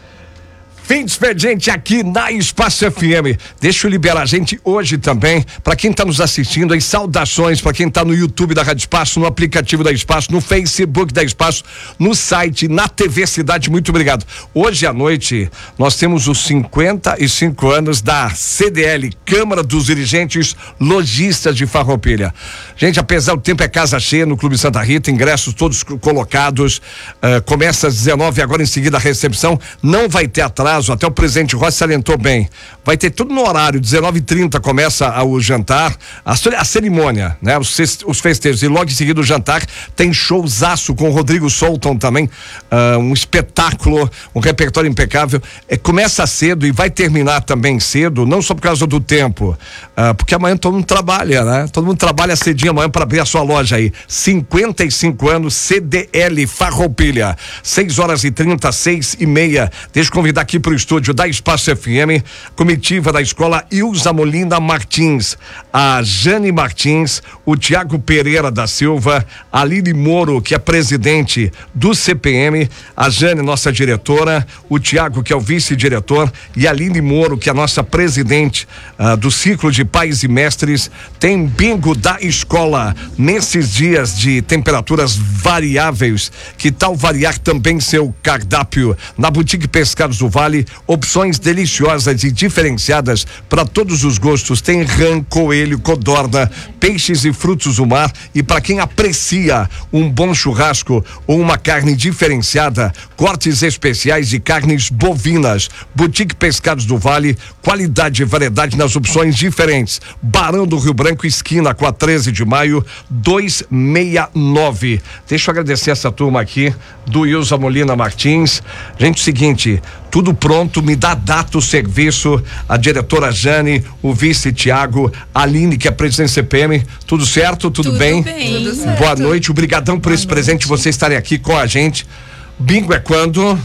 Speaker 2: Fim de expediente aqui na Espaço F M. Deixa eu liberar a gente hoje também, para quem está nos assistindo aí, saudações para quem está no YouTube da Rádio Espaço, no aplicativo da Espaço, no Facebook da Espaço, no site, na T V Cidade, muito obrigado. Hoje à noite nós temos os cinquenta e cinco anos da C D L, Câmara dos Dirigentes Lojistas de Farroupilha. Gente, apesar do tempo é casa cheia no Clube Santa Rita, ingressos todos colocados, uh, começa às dezenove, agora em seguida a recepção, não vai ter atraso. Até o presidente Rossi salientou bem. Vai ter tudo no horário, dezenove e trinta começa o jantar, a, a cerimônia, né? Os, os festejos, e logo em seguida o jantar tem showzaço com o Rodrigo Solton também, uh, um espetáculo, um repertório impecável. É, começa cedo e vai terminar também cedo, não só por causa do tempo, uh, porque amanhã todo mundo trabalha, né? Todo mundo trabalha cedinho amanhã para abrir a sua loja aí. cinquenta e cinco anos, C D L Farroupilha, seis horas e trinta, seis e meia. Deixa eu convidar aqui para o estúdio da Espaço F M, comitiva da escola Ilza Molina Martins, a Jane Martins, o Tiago Pereira da Silva, a Lili Moro, que é presidente do C P M, a Jane, nossa diretora, o Tiago, que é o vice-diretor, e a Lili Moro, que é a nossa presidente uh, do ciclo de pais e mestres. Tem bingo da escola nesses dias de temperaturas variáveis. Que tal variar também seu cardápio na Boutique Pescados do Vale? Opções deliciosas e diferenciadas para todos os gostos. Tem rã, coelho, codorna, peixes e frutos do mar. E para quem aprecia um bom churrasco ou uma carne diferenciada, cortes especiais de carnes bovinas. Boutique Pescados do Vale, qualidade e variedade nas opções diferentes. Barão do Rio Branco, esquina com a treze de maio, duzentos e sessenta e nove. Deixa eu agradecer essa turma aqui do Ilza Molina Martins. Gente, seguinte, tudo pronto, me dá data o serviço, a diretora Jane, o vice Tiago, a Aline, que é presidente do C P M, tudo certo? Tudo, tudo bem? bem? Tudo certo. Boa noite, obrigadão por Boa esse noite. presente, vocês estarem aqui com a gente. Bingo é quando?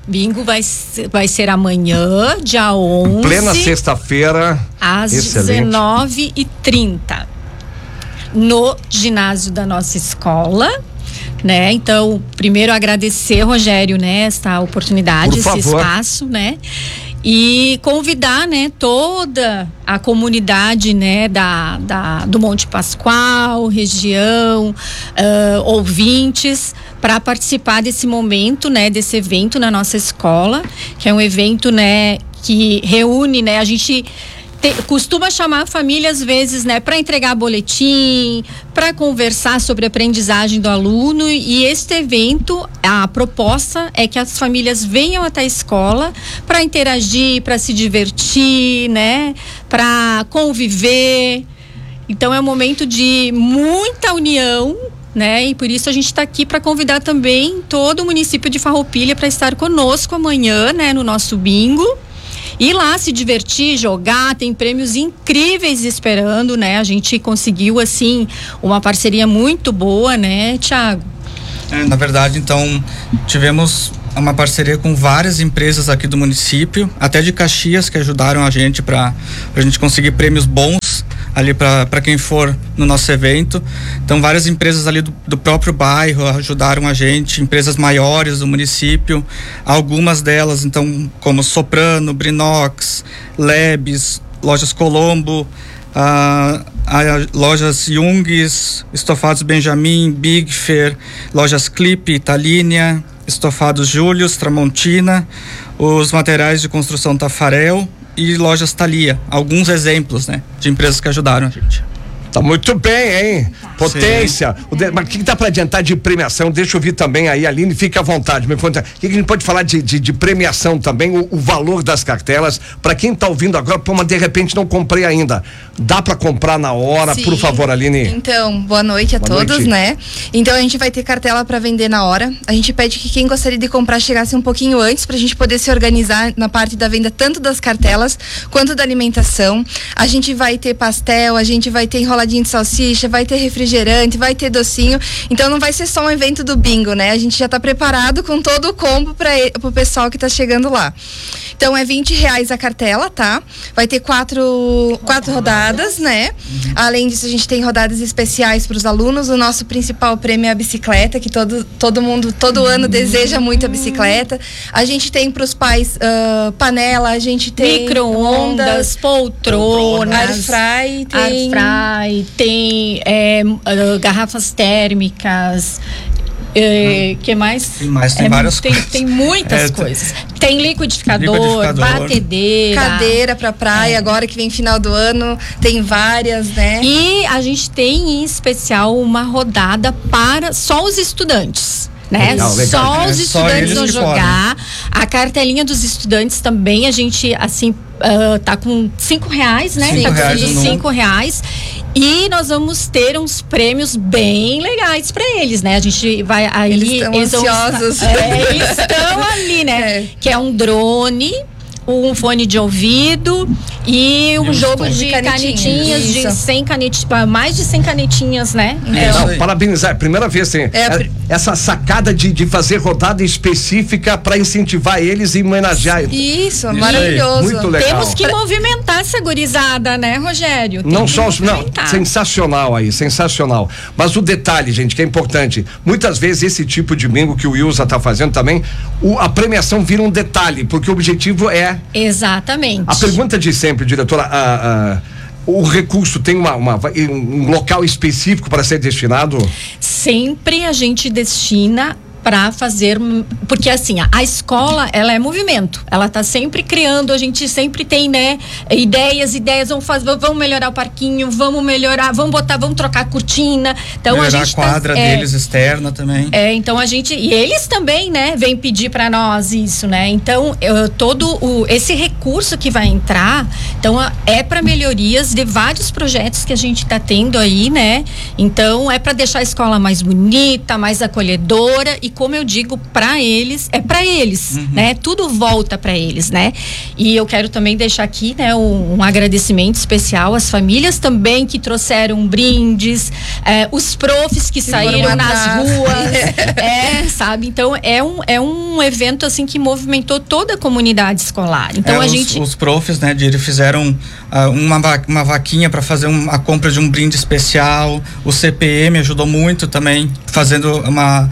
Speaker 11: Bingo vai, vai ser amanhã, dia onze.
Speaker 2: Plena sexta-feira.
Speaker 11: Às dezenove e trinta. No ginásio da nossa escola. Né? Então, primeiro agradecer, Rogério, né, essa oportunidade,
Speaker 2: Por
Speaker 11: esse
Speaker 2: favor.
Speaker 11: espaço, né? E convidar, né, toda a comunidade, né, da, da do Monte Pascoal, região, uh, ouvintes, para participar desse momento, né, desse evento na nossa escola, que é um evento, né, que reúne, né, a gente Te, costuma chamar a família às vezes, né, para entregar boletim, para conversar sobre a aprendizagem do aluno, e este evento, a proposta é que as famílias venham até a escola para interagir, para se divertir, né, para conviver. Então é um momento de muita união, né, e por isso a gente está aqui para convidar também todo o município de Farroupilha para estar conosco amanhã, né, no nosso bingo. Ir lá se divertir, jogar, tem prêmios incríveis esperando, né? A gente conseguiu, assim, uma parceria muito boa, né, Thiago?
Speaker 12: É, na verdade, então, tivemos uma parceria com várias empresas aqui do município, até de Caxias, que ajudaram a gente para a gente conseguir prêmios bons ali para quem for no nosso evento. Então, várias empresas ali do, do próprio bairro ajudaram a gente, empresas maiores do município, algumas delas, então, como Soprano, Brinox, Lebes, Lojas Colombo, a, a lojas Jungs, Estofados Benjamin, Big Fair, Lojas Clip, Italínia, Estofados Július, Tramontina, os materiais de construção Tafarel e lojas Thalia. Alguns exemplos, né, de empresas que ajudaram a gente.
Speaker 2: Tá muito bem, hein? Potência. O de, mas o que dá para adiantar de premiação? Deixa eu ouvir também aí, Aline, fica à vontade. Me conta, o que a gente pode falar de, de, de premiação também, o, o valor das cartelas, para quem tá ouvindo agora, pô, mas de repente não comprei ainda. Dá para comprar na hora?
Speaker 13: Sim.
Speaker 2: Por favor, Aline.
Speaker 13: Então, boa noite a
Speaker 2: boa
Speaker 13: todos,
Speaker 2: noite.
Speaker 13: né? Então a gente vai ter cartela para vender na hora. A gente pede que quem gostaria de comprar chegasse um pouquinho antes, pra gente poder se organizar na parte da venda, tanto das cartelas quanto da alimentação. A gente vai ter pastel, a gente vai ter enroladinho de salsicha, vai ter refrigerante, vai ter docinho. Então não vai ser só um evento do bingo, né? A gente já tá preparado com todo o combo para o pessoal que tá chegando lá. Então é vinte reais a cartela, tá? Vai ter quatro, quatro rodadas, né? Uhum. Além disso, a gente tem rodadas especiais para os alunos. O nosso principal prêmio é a bicicleta, que todo, todo mundo, todo ano deseja muito a bicicleta. A gente tem para os pais uh, panela, a gente tem
Speaker 11: micro-ondas, poltronas,
Speaker 13: airfry, tem...
Speaker 11: airfry, tem é, uh, garrafas térmicas. É, que mais?
Speaker 12: Tem mais, tem
Speaker 11: é,
Speaker 12: várias
Speaker 11: tem,
Speaker 12: coisas.
Speaker 11: Tem muitas
Speaker 12: É,
Speaker 11: coisas. Tem liquidificador,
Speaker 12: liquidificador,
Speaker 11: batedeira.
Speaker 13: Cadeira pra praia,
Speaker 11: É.
Speaker 13: agora que vem final do ano, tem várias, né?
Speaker 11: E a gente tem em especial uma rodada para só os estudantes. Né?
Speaker 2: Legal, legal.
Speaker 11: Só
Speaker 12: É,
Speaker 11: os
Speaker 12: só
Speaker 11: estudantes
Speaker 12: eles
Speaker 11: vão
Speaker 12: que
Speaker 11: jogar. A cartelinha dos estudantes também, a gente, assim, uh, tá com cinco reais, né?
Speaker 12: Cinco
Speaker 11: tá com
Speaker 12: reais no-
Speaker 11: cinco reais. E nós vamos ter uns prêmios bem legais para eles, né? A gente vai aí.
Speaker 13: Eles estão
Speaker 11: vão-
Speaker 13: ansiosos.
Speaker 11: É, eles estão ali, né?
Speaker 13: É.
Speaker 11: Que é um drone, um fone de ouvido e um jogo
Speaker 13: tons
Speaker 11: de
Speaker 13: de canetinhas.
Speaker 11: canetinhas, de
Speaker 13: Isso.
Speaker 11: cem canetinhas, mais de cem canetinhas, né?
Speaker 12: É
Speaker 11: Então,
Speaker 12: isso
Speaker 2: Não,
Speaker 12: aí.
Speaker 2: parabenizar, é a primeira vez tem
Speaker 13: É a pri-
Speaker 2: essa sacada de, de fazer rodada específica para incentivar eles e homenagear.
Speaker 13: Isso, maravilhoso.
Speaker 2: Muito legal.
Speaker 11: temos que movimentar essa gurizada, né, Rogério? Tem
Speaker 2: Não
Speaker 11: que
Speaker 2: só os. Não,
Speaker 11: movimentar.
Speaker 2: sensacional aí, sensacional. Mas o detalhe, gente, que é importante. Muitas vezes esse tipo de bingo que o Wilson tá fazendo também, o, a premiação vira um detalhe, porque o objetivo é.
Speaker 11: Exatamente.
Speaker 2: A pergunta de sempre, diretora, a, a, o recurso tem uma, uma, um local específico para ser destinado?
Speaker 11: Sempre a gente destina para fazer, porque assim, a, a escola, ela é movimento, ela tá sempre criando, a gente sempre tem, né, ideias, ideias, vamos fazer, vamos melhorar o parquinho, vamos melhorar, vamos botar, vamos trocar a cortina, então
Speaker 12: Melhorar
Speaker 11: a gente
Speaker 12: a quadra
Speaker 11: tá, é,
Speaker 12: deles externa também.
Speaker 11: É, então a gente, e eles também, né, vêm pedir para nós isso, né? Então, eu, todo o esse recurso que vai entrar, então a- é para melhorias de vários projetos que a gente tá tendo aí, né? Então, é para deixar a escola mais bonita, mais acolhedora e como eu digo, para eles, é para eles,
Speaker 12: Uhum.
Speaker 11: né? Tudo volta para eles, né? E eu quero também deixar aqui, né, um, um agradecimento especial às famílias também que trouxeram brindes, é, os profs que,
Speaker 13: Que
Speaker 11: saíram
Speaker 13: foram
Speaker 11: nas
Speaker 13: atrás.
Speaker 11: ruas, é, sabe? Então é um, é um evento assim que movimentou toda a comunidade escolar. Então
Speaker 12: É,
Speaker 11: a
Speaker 12: os,
Speaker 11: gente
Speaker 12: os profs, né, de, eles fizeram ah, uma, va- uma vaquinha para fazer um, a compra de um brinde especial. O C P M ajudou muito também, fazendo uma,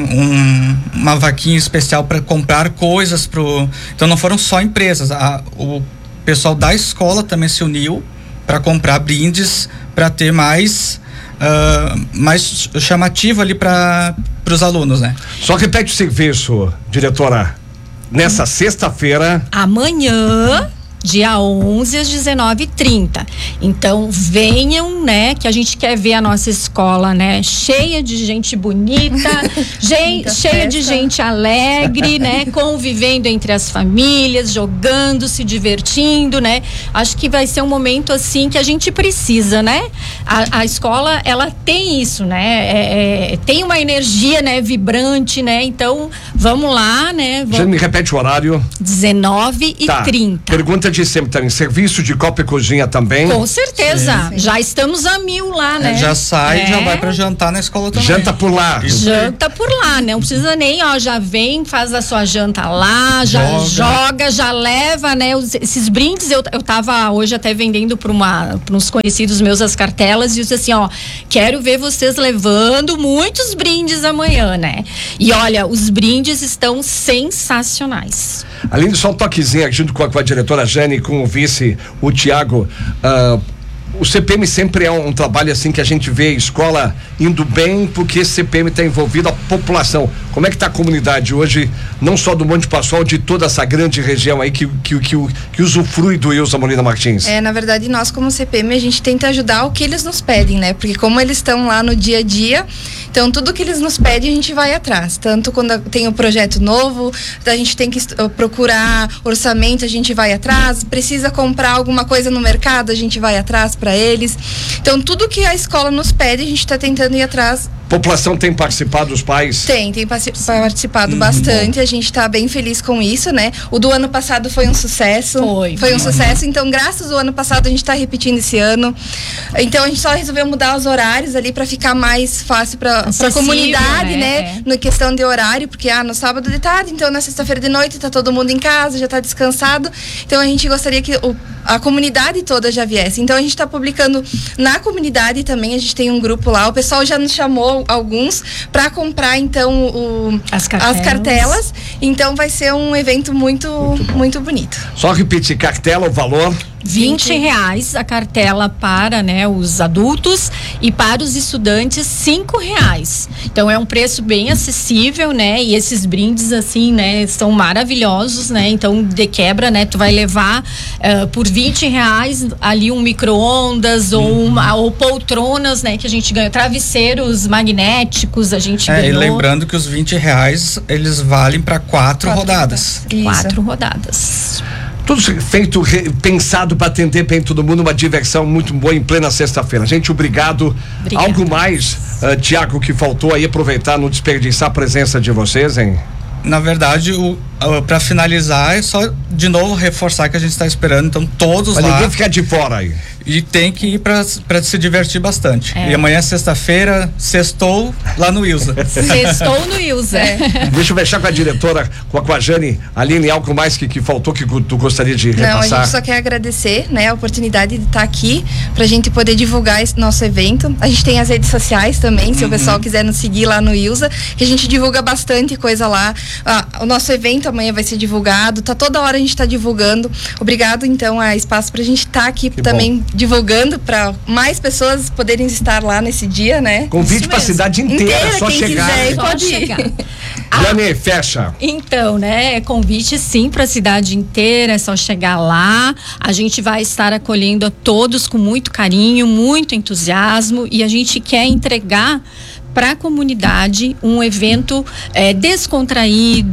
Speaker 12: um, uma vaquinha especial para comprar coisas pro. Então não foram só empresas, a, o pessoal da escola também se uniu para comprar brindes para ter mais ah, mais chamativo ali para os alunos, né?
Speaker 2: Só repete o serviço, diretora. Nessa sexta-feira.
Speaker 11: amanhã, dia onze às dezenove e trinta. Então venham, né, que a gente quer ver a nossa escola, né, cheia de gente bonita, gen-
Speaker 13: Muita
Speaker 11: cheia de
Speaker 13: festa.
Speaker 11: gente alegre, né, convivendo entre as famílias, jogando, se divertindo, né? Acho que vai ser um momento assim que a gente precisa, né? A, a escola, ela tem isso, né? É, é, tem uma energia, né, vibrante, né? Então vamos lá, né?
Speaker 2: Já
Speaker 11: Vamos,
Speaker 2: me repete o horário.
Speaker 11: dezenove e
Speaker 2: Tá.
Speaker 11: trinta.
Speaker 2: Pergunta de sempre também. Serviço de copa e cozinha também.
Speaker 11: Com certeza.
Speaker 13: Sim.
Speaker 11: Já estamos a mil lá, né?
Speaker 12: É, já sai,
Speaker 11: É.
Speaker 12: já vai para jantar na escola também.
Speaker 2: Janta por lá.
Speaker 11: Janta por lá, né? Não precisa nem, ó, já vem, faz a sua janta lá, já
Speaker 12: Joga.
Speaker 11: joga, já leva, né? Os- esses brindes, eu, eu tava hoje até vendendo para uns conhecidos meus as cartelas e eu disse assim, ó, quero ver vocês levando muitos brindes amanhã, né? E olha, os brindes estão sensacionais.
Speaker 2: Além de só um toquezinho aqui junto com a, com a diretora Jane e com o vice, o Tiago, ah, o C P M sempre é um, um trabalho assim que a gente vê a escola indo bem porque esse C P M está envolvido a população. Como é que está a comunidade hoje, não só do Monte Pascoal, de toda essa grande região aí que, que, que, que, que usufrui do Wilson Molina Martins?
Speaker 13: É, na verdade, nós como C P M, a gente tenta ajudar o que eles nos pedem, né? Porque como eles estão lá no dia a dia, então tudo que eles nos pedem a gente vai atrás. Tanto quando tem um projeto novo, a gente tem que uh, procurar orçamento, a gente vai atrás. Precisa comprar alguma coisa no mercado, a gente vai atrás para eles. Então tudo que a escola nos pede, a gente está tentando ir atrás.
Speaker 2: População tem participado, os pais?
Speaker 13: Tem, tem parci- participado bastante, a gente tá bem feliz com isso, né? O do ano passado foi um sucesso.
Speaker 11: Foi.
Speaker 13: Foi um sucesso, então graças ao ano passado a gente tá repetindo esse ano. Então a gente só resolveu mudar os horários ali para ficar mais fácil para a
Speaker 11: Acessível,
Speaker 13: comunidade,
Speaker 11: né?
Speaker 13: né? Na questão de horário, porque ah, no sábado de tarde, então na sexta-feira de noite tá todo mundo em casa, já tá descansado. Então a gente gostaria que o, a comunidade toda já viesse. Então a gente tá publicando na comunidade também, a gente tem um grupo lá, o pessoal já nos chamou alguns para comprar então o,
Speaker 11: As cartelas.
Speaker 13: as cartelas. Então vai ser um evento muito muito bonito.
Speaker 2: Só repetir, cartela, o valor.
Speaker 11: vinte reais a cartela para, né, os adultos e para os estudantes cinco reais. Então é um preço bem acessível, né? E esses brindes assim, né, são maravilhosos, né? Então de quebra, né, tu vai levar uh, por vinte reais ali um micro-ondas ou, uma, ou poltronas, né, que a gente ganha, travesseiros magnéticos, a gente
Speaker 12: É, e
Speaker 11: ganhou.
Speaker 12: lembrando que os vinte reais eles valem para quatro,
Speaker 13: Quatro
Speaker 12: rodadas.
Speaker 13: Isso.
Speaker 11: Quatro rodadas.
Speaker 2: Tudo feito, re- pensado para atender bem todo mundo, uma diversão muito boa em plena sexta-feira. Gente, obrigado.
Speaker 11: Obrigada.
Speaker 2: Algo mais, uh, Tiago, que faltou aí, aproveitar, não desperdiçar a presença de vocês, hein?
Speaker 12: Na verdade, o, para finalizar, é só de novo reforçar que a gente está esperando, então todos
Speaker 2: Pra
Speaker 12: lá.
Speaker 2: ninguém ficar de fora aí.
Speaker 12: E tem que ir para se divertir bastante.
Speaker 11: É.
Speaker 12: E amanhã, sexta-feira, sextou lá no Wilson.
Speaker 11: Sextou no Ilza.
Speaker 2: Deixa eu fechar com a diretora, com a, com a Jane. Aline, algo mais que, que faltou que tu gostaria de
Speaker 13: Não, a
Speaker 2: repassar?
Speaker 13: gente só quer agradecer, né, a oportunidade de estar aqui pra gente poder divulgar esse nosso evento. A gente tem as redes sociais também, se o pessoal quiser nos seguir lá no Ilza, que a gente divulga bastante coisa lá. Ah, o nosso evento amanhã vai ser divulgado, tá toda hora a gente tá divulgando. Obrigado então a Espaço pra gente estar aqui
Speaker 2: Que
Speaker 13: também divulgando para mais pessoas poderem estar lá nesse dia, né?
Speaker 2: Convite para a cidade inteira,
Speaker 13: Inteira,
Speaker 2: só
Speaker 13: quem
Speaker 2: chegar.
Speaker 13: quiser,
Speaker 11: Só
Speaker 13: pode
Speaker 11: chegar.
Speaker 13: ir.
Speaker 2: Jane, fecha.
Speaker 11: Então, né, convite sim para a cidade inteira, é só chegar lá. A gente vai estar acolhendo a todos com muito carinho, muito entusiasmo e a gente quer entregar para a comunidade um evento é, descontraído,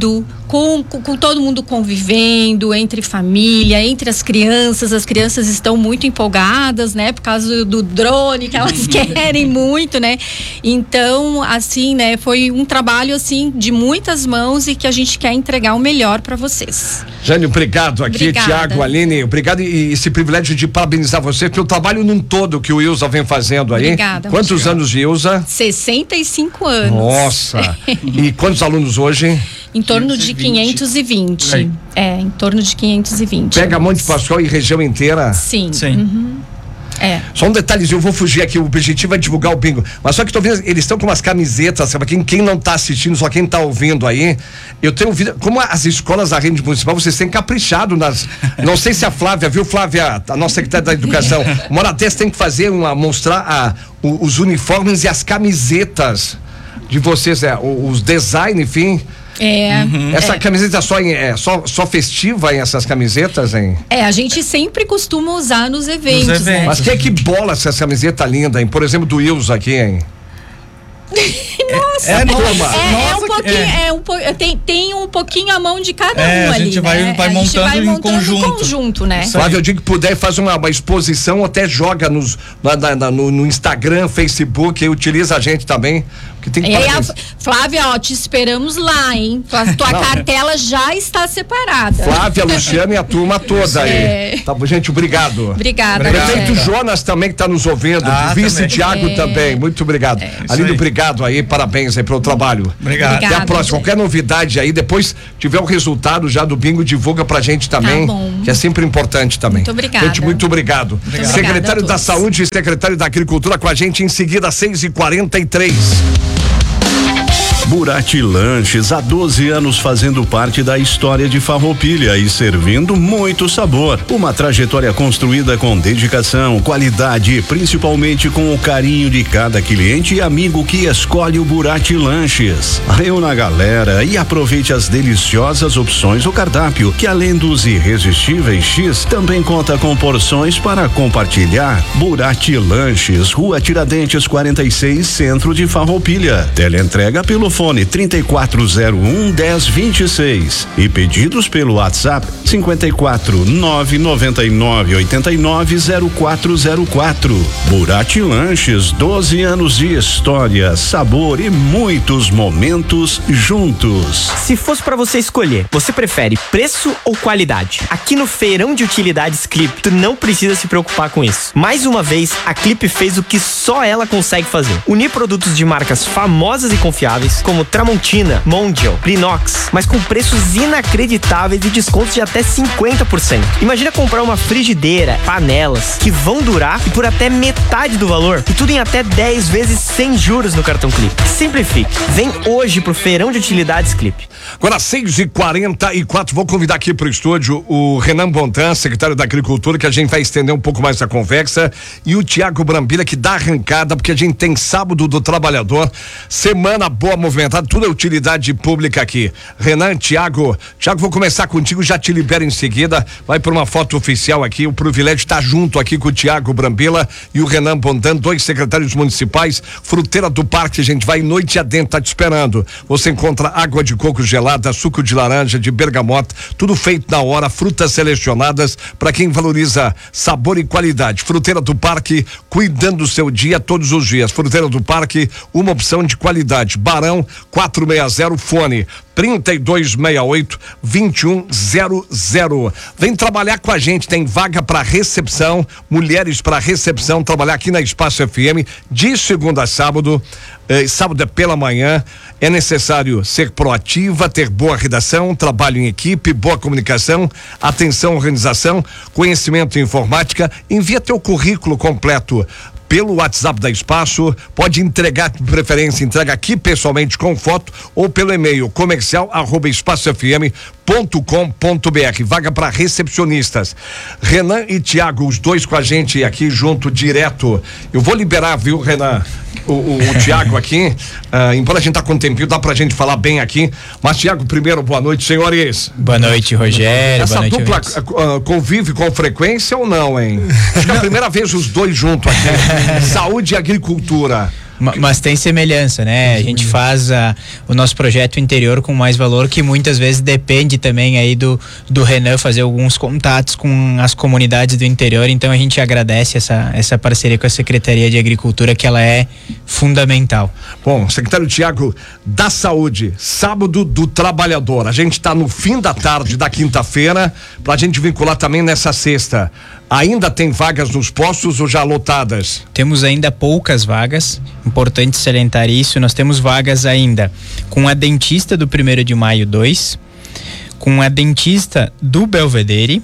Speaker 11: com, com, com todo mundo convivendo, entre família, entre as crianças. As crianças estão muito empolgadas, né? Por causa do drone, que elas querem muito, né? Então, assim, né? Foi um trabalho, assim, de muitas mãos e que a gente quer entregar o melhor para vocês.
Speaker 2: Jane, obrigado aqui,
Speaker 11: Obrigada.
Speaker 2: Tiago, Aline, obrigado e esse privilégio de parabenizar você pelo trabalho num todo que o Ilza vem fazendo aí.
Speaker 11: Obrigada.
Speaker 2: Quantos
Speaker 11: Obrigada.
Speaker 2: anos de Ilza?
Speaker 11: sessenta e cinco anos.
Speaker 2: Nossa! E quantos alunos hoje?
Speaker 11: Em torno de quinhentos e vinte.
Speaker 2: Aí.
Speaker 11: É, em torno de quinhentos e vinte.
Speaker 2: Pega Monte Pascoal e região inteira?
Speaker 11: Sim.
Speaker 2: Sim.
Speaker 11: Uhum. É.
Speaker 2: Só um detalhezinho, eu vou fugir aqui, o objetivo é divulgar o bingo. Mas só que tô vendo, eles estão com umas camisetas, sabe? Quem, quem não tá assistindo, só quem tá ouvindo aí, eu tenho ouvido, como as escolas da rede municipal, vocês têm caprichado nas, não sei se a Flávia, viu Flávia, a nossa secretária da educação, uma hora dessa tem que fazer uma, mostrar a, o, os uniformes e as camisetas de vocês, é, os design, enfim.
Speaker 11: É.
Speaker 2: Uhum. Essa
Speaker 11: é.
Speaker 2: camiseta só, em, é, só, só festiva, hein, essas camisetas, hein?
Speaker 11: É, a gente sempre costuma usar nos eventos,
Speaker 2: Nos eventos.
Speaker 11: né?
Speaker 2: Mas que, que bola essa camiseta linda, hein? Por exemplo, do Ilza aqui, hein?
Speaker 11: Nossa,
Speaker 2: É,
Speaker 11: é,
Speaker 2: toma.
Speaker 11: é, é um
Speaker 2: Nossa,
Speaker 11: pouquinho,
Speaker 2: é.
Speaker 11: é um po- tem, tem um pouquinho a mão de cada
Speaker 2: É,
Speaker 11: um
Speaker 2: a
Speaker 11: ali,
Speaker 2: gente vai-
Speaker 11: né?
Speaker 2: vai
Speaker 11: a gente
Speaker 2: montando
Speaker 11: vai
Speaker 2: em
Speaker 11: montando
Speaker 2: conjunto.
Speaker 11: conjunto, né?
Speaker 2: Flávio, eu digo que puder, faz uma, uma exposição, até joga nos, na- na- na- no, no Instagram, Facebook, e utiliza a gente também. Que tem que
Speaker 11: E aí, a
Speaker 2: parabéns.
Speaker 11: Flávia, ó, te esperamos lá, hein? Tua, tua
Speaker 2: Não.
Speaker 11: cartela já está separada.
Speaker 2: Flávia, Luciano e a turma toda aí.
Speaker 11: É.
Speaker 2: Tá bom, gente, obrigado.
Speaker 11: Obrigada,
Speaker 2: Prefeito
Speaker 11: Rogério.
Speaker 2: Jonas também que está nos ouvindo.
Speaker 12: Ah,
Speaker 2: Vice
Speaker 12: também.
Speaker 2: Tiago
Speaker 11: É.
Speaker 2: também. Muito obrigado. Aline,
Speaker 12: aí.
Speaker 2: obrigado aí. Parabéns aí pelo trabalho.
Speaker 12: Obrigado.
Speaker 2: Até a
Speaker 11: Obrigada,
Speaker 2: próxima.
Speaker 11: gente.
Speaker 2: Qualquer novidade aí, depois tiver o resultado já do bingo, divulga pra gente também.
Speaker 11: Tá bom.
Speaker 2: Que é sempre importante também.
Speaker 11: Muito obrigada.
Speaker 2: Gente, muito obrigado.
Speaker 11: Obrigada
Speaker 2: Secretário
Speaker 11: a
Speaker 2: da
Speaker 11: todos.
Speaker 2: Saúde e secretário da Agricultura com a gente em seguida, seis e quarenta e três.
Speaker 6: Burati Lanches, há doze anos fazendo parte da história de Farroupilha e servindo muito sabor. Uma trajetória construída com dedicação, qualidade e principalmente com o carinho de cada cliente e amigo que escolhe o Burati Lanches. Reúna a galera e aproveite as deliciosas opções do cardápio, que além dos irresistíveis X, também conta com porções para compartilhar. Burati Lanches, Rua Tiradentes quarenta e seis, Centro de Farroupilha. Teleentrega pelo fone trinta e quatro zero um, dez vinte e seis e pedidos pelo WhatsApp cinquenta e quatro, nove noventa e nove, oitenta e nove, zero quatro zero quatro. Burati Lanches, doze anos de história, sabor e muitos momentos juntos.
Speaker 14: Se fosse pra você escolher, você prefere preço ou qualidade? Aqui no Feirão de Utilidades Clip, tu não precisa se preocupar com isso. Mais uma vez, a Clip fez o que só ela consegue fazer: unir produtos de marcas famosas e confiáveis, como Tramontina, Mondial, Brinox, mas com preços inacreditáveis e descontos de até cinquenta por cento. Imagina comprar uma frigideira, panelas, que vão durar e por até metade do valor, e tudo em até dez vezes sem juros no cartão Clip. Simplifique. Vem hoje pro Feirão de Utilidades Clip.
Speaker 2: Agora, seis e quarenta e quatro, vou convidar aqui para o estúdio o Renan Bontan, secretário da Agricultura, que a gente vai estender um pouco mais a conversa, e o Tiago Brambila, que dá arrancada, porque a gente tem Sábado do Trabalhador, semana boa, movimentada, tudo é utilidade pública aqui. Renan, Tiago, Tiago, vou começar contigo, já te libero em seguida, vai por uma foto oficial aqui, o privilégio está junto aqui com o Tiago Brambila e o Renan Bontan, dois secretários municipais, Fruteira do Parque, a gente vai noite adentro, tá te esperando. Você encontra água de coco gelada, suco de laranja, de bergamota, tudo feito na hora, frutas selecionadas para quem valoriza sabor e qualidade. Fruteira do Parque, cuidando do seu dia todos os dias. Fruteira do Parque, uma opção de qualidade. Barão quatrocentos e sessenta, fone trinta e dois sessenta e oito, vinte e um zero zero. Vem trabalhar com a gente, tem vaga para recepção, mulheres para recepção, trabalhar aqui na Espaço F M de segunda a sábado. Eh, sábado é pela manhã. É necessário ser proativa, ter boa redação, trabalho em equipe, boa comunicação, atenção, organização, conhecimento em informática. Envia teu currículo completo pelo WhatsApp da Espaço, pode entregar, de preferência, entrega aqui pessoalmente com foto ou pelo e-mail comercial arroba espaço f m ponto com ponto b r. Vaga para recepcionistas. Renan e Tiago, os dois com a gente aqui junto, direto. Eu vou liberar, viu, Renan? O, o, o Tiago aqui, uh, embora a gente tá com um tempinho, dá pra gente falar bem aqui, mas Tiago, primeiro, boa noite, senhores.
Speaker 3: Boa noite, Rogério.
Speaker 2: Essa
Speaker 3: boa noite,
Speaker 2: dupla uh, convive com frequência ou não, hein? Acho que é a primeira vez os dois juntos aqui. Saúde e agricultura.
Speaker 15: Ma- Mas tem semelhança, né? A gente faz a, o nosso projeto interior com mais valor, que muitas vezes depende também aí do, do Renan fazer alguns contatos com as comunidades do interior, então a gente agradece essa, essa parceria com a Secretaria de Agricultura, que ela é fundamental.
Speaker 2: Bom, secretário Tiago, da Saúde, sábado do trabalhador, a gente está no fim da tarde da quinta-feira, pra gente vincular também nessa sexta. Ainda tem vagas nos postos ou já lotadas?
Speaker 15: Temos ainda poucas vagas, importante salientar isso. Nós temos vagas ainda com a dentista do primeiro de maio dois, com a dentista do Belvedere.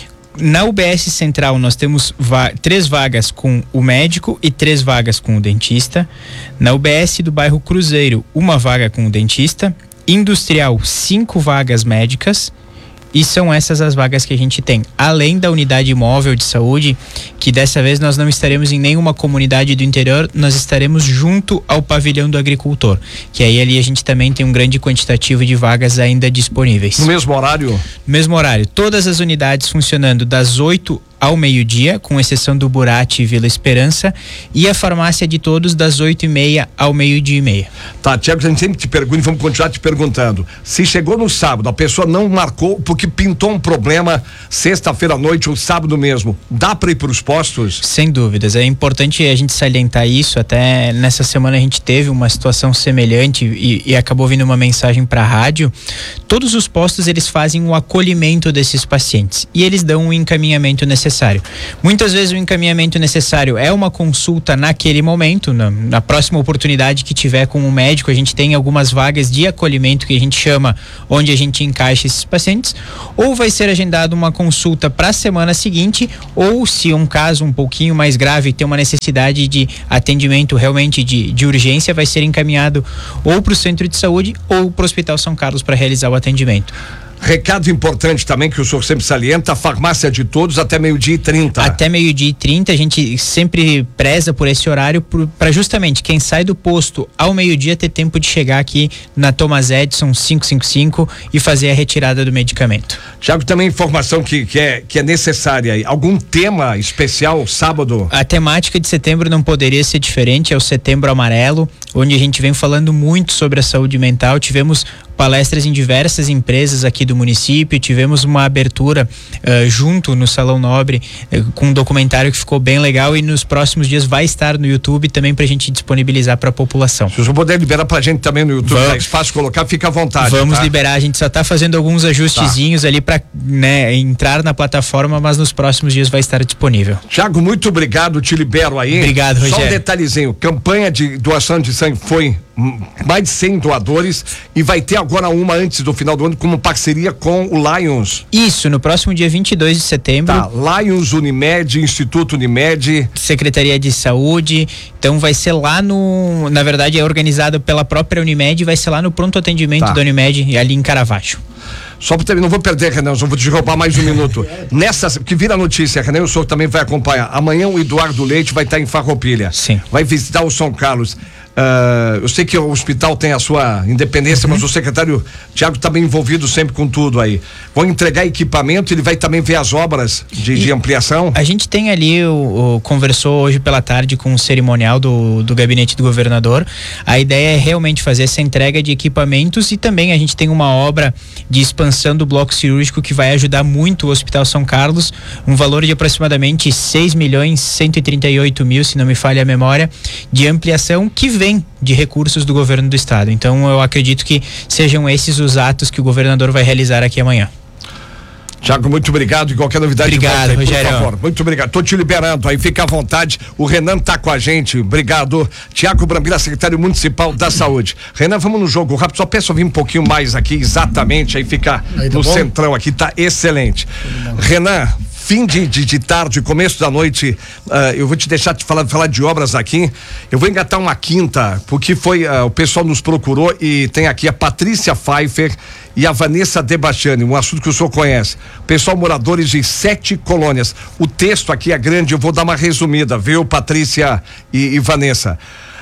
Speaker 15: Na U B S Central nós temos va- três vagas com o médico e três vagas com o dentista. Na U B S do bairro Cruzeiro, uma vaga com o dentista. Industrial, cinco vagas médicas. E são essas as vagas que a gente tem, além da unidade móvel de saúde, que dessa vez nós não estaremos em nenhuma comunidade do interior, nós estaremos junto ao pavilhão do agricultor, que aí ali a gente também tem um grande quantitativo de vagas ainda disponíveis.
Speaker 2: No mesmo horário?
Speaker 15: No mesmo horário, todas as unidades funcionando das oito ao meio-dia, com exceção do Burati e Vila Esperança, e a farmácia de todos das oito e meia ao meio-dia e meia.
Speaker 2: Tá, Tiago, a gente sempre te pergunta e vamos continuar te perguntando. Se chegou no sábado, a pessoa não marcou porque pintou um problema sexta-feira à noite ou sábado mesmo, dá para ir para os postos?
Speaker 15: Sem dúvidas, é importante a gente salientar isso. Até nessa semana a gente teve uma situação semelhante e, e acabou vindo uma mensagem para a rádio. Todos os postos eles fazem o acolhimento desses pacientes e eles dão o encaminhamento necessário. Muitas vezes o encaminhamento necessário é uma consulta naquele momento, na, na próxima oportunidade que tiver com o médico. A gente tem algumas vagas de acolhimento que a gente chama, onde a gente encaixa esses pacientes, ou vai ser agendada uma consulta para a semana seguinte, ou se um caso um pouquinho mais grave tem uma necessidade de atendimento realmente de, de urgência, vai ser encaminhado ou para o centro de saúde ou para o Hospital São Carlos para realizar o atendimento.
Speaker 2: Recado importante também que o senhor sempre salienta, a farmácia de todos até meio-dia e trinta.
Speaker 15: Até meio-dia e trinta, a gente sempre preza por esse horário para justamente quem sai do posto ao meio-dia ter tempo de chegar aqui na Thomas Edison quinhentos e cinquenta e cinco e fazer a retirada do medicamento.
Speaker 2: Tiago, também informação que, que, é, que é necessária aí. Algum tema especial sábado?
Speaker 15: A temática de setembro não poderia ser diferente, é o Setembro Amarelo, onde a gente vem falando muito sobre a saúde mental. Tivemos palestras em diversas empresas aqui do município, tivemos uma abertura uh, junto no Salão Nobre uh, com um documentário que ficou bem legal e nos próximos dias vai estar no YouTube também pra gente disponibilizar pra população.
Speaker 2: Se o senhor puder liberar pra gente também no YouTube, é fácil colocar, fica à vontade.
Speaker 15: Vamos
Speaker 2: tá?
Speaker 15: liberar, a gente só tá fazendo alguns ajustezinhos tá. ali pra, né, entrar na plataforma, mas nos próximos dias vai estar disponível.
Speaker 2: Tiago, muito obrigado, te libero aí.
Speaker 15: Obrigado, Rogério.
Speaker 2: Só um detalhezinho, campanha de doação de sangue foi mais de cem doadores e vai ter agora uma antes do final do ano como parceria com o Lions.
Speaker 15: Isso, no próximo dia vinte e dois de setembro.
Speaker 2: Tá, Lions, Unimed, Instituto Unimed.
Speaker 15: Secretaria de Saúde, então vai ser lá no, na verdade é organizado pela própria Unimed, vai ser lá no pronto atendimento tá. da Unimed, ali em Caravaggio.
Speaker 2: Só para terminar, não vou perder, Renan, eu vou te roubar mais um minuto. Nessa, que vira notícia, Renan, o senhor também vai acompanhar. Amanhã o Eduardo Leite vai estar em Farroupilha.
Speaker 15: Sim.
Speaker 2: Vai visitar o São Carlos. Uh, eu sei que o hospital tem a sua independência, uhum. mas o secretário Tiago está bem envolvido sempre com tudo aí. Vão entregar equipamento, ele vai também ver as obras de, de ampliação?
Speaker 15: A gente tem ali, o, o, conversou hoje pela tarde com o cerimonial do, do gabinete do governador. A ideia é realmente fazer essa entrega de equipamentos e também a gente tem uma obra de expansão do bloco cirúrgico que vai ajudar muito o Hospital São Carlos, um valor de aproximadamente seis milhões cento e trinta e oito mil, se não me falha a memória, de ampliação que vem de recursos do governo do estado. Então eu acredito que sejam esses os atos que o governador vai realizar aqui amanhã.
Speaker 2: Tiago, muito obrigado e qualquer novidade
Speaker 15: obrigado,
Speaker 2: aí,
Speaker 15: Rogério.
Speaker 2: por favor. Muito obrigado. Tô te liberando aí, fica à vontade. O Renan tá com a gente. Obrigado. Tiago Brambila, secretário municipal da Saúde. Renan, vamos no jogo rápido. Só peço ouvir um pouquinho mais aqui, exatamente. Aí fica aí, tá no bom? Centrão aqui, tá excelente. Renan, fim de, de, de tarde, começo da noite, uh, eu vou te deixar te falar, falar de obras aqui. Eu vou engatar uma quinta, porque foi, uh, o pessoal nos procurou e tem aqui a Patrícia Pfeiffer e a Vanessa Debastiani, um assunto que o senhor conhece. Pessoal, moradores de sete colônias. O texto aqui é grande, eu vou dar uma resumida, viu, Patrícia e, e Vanessa?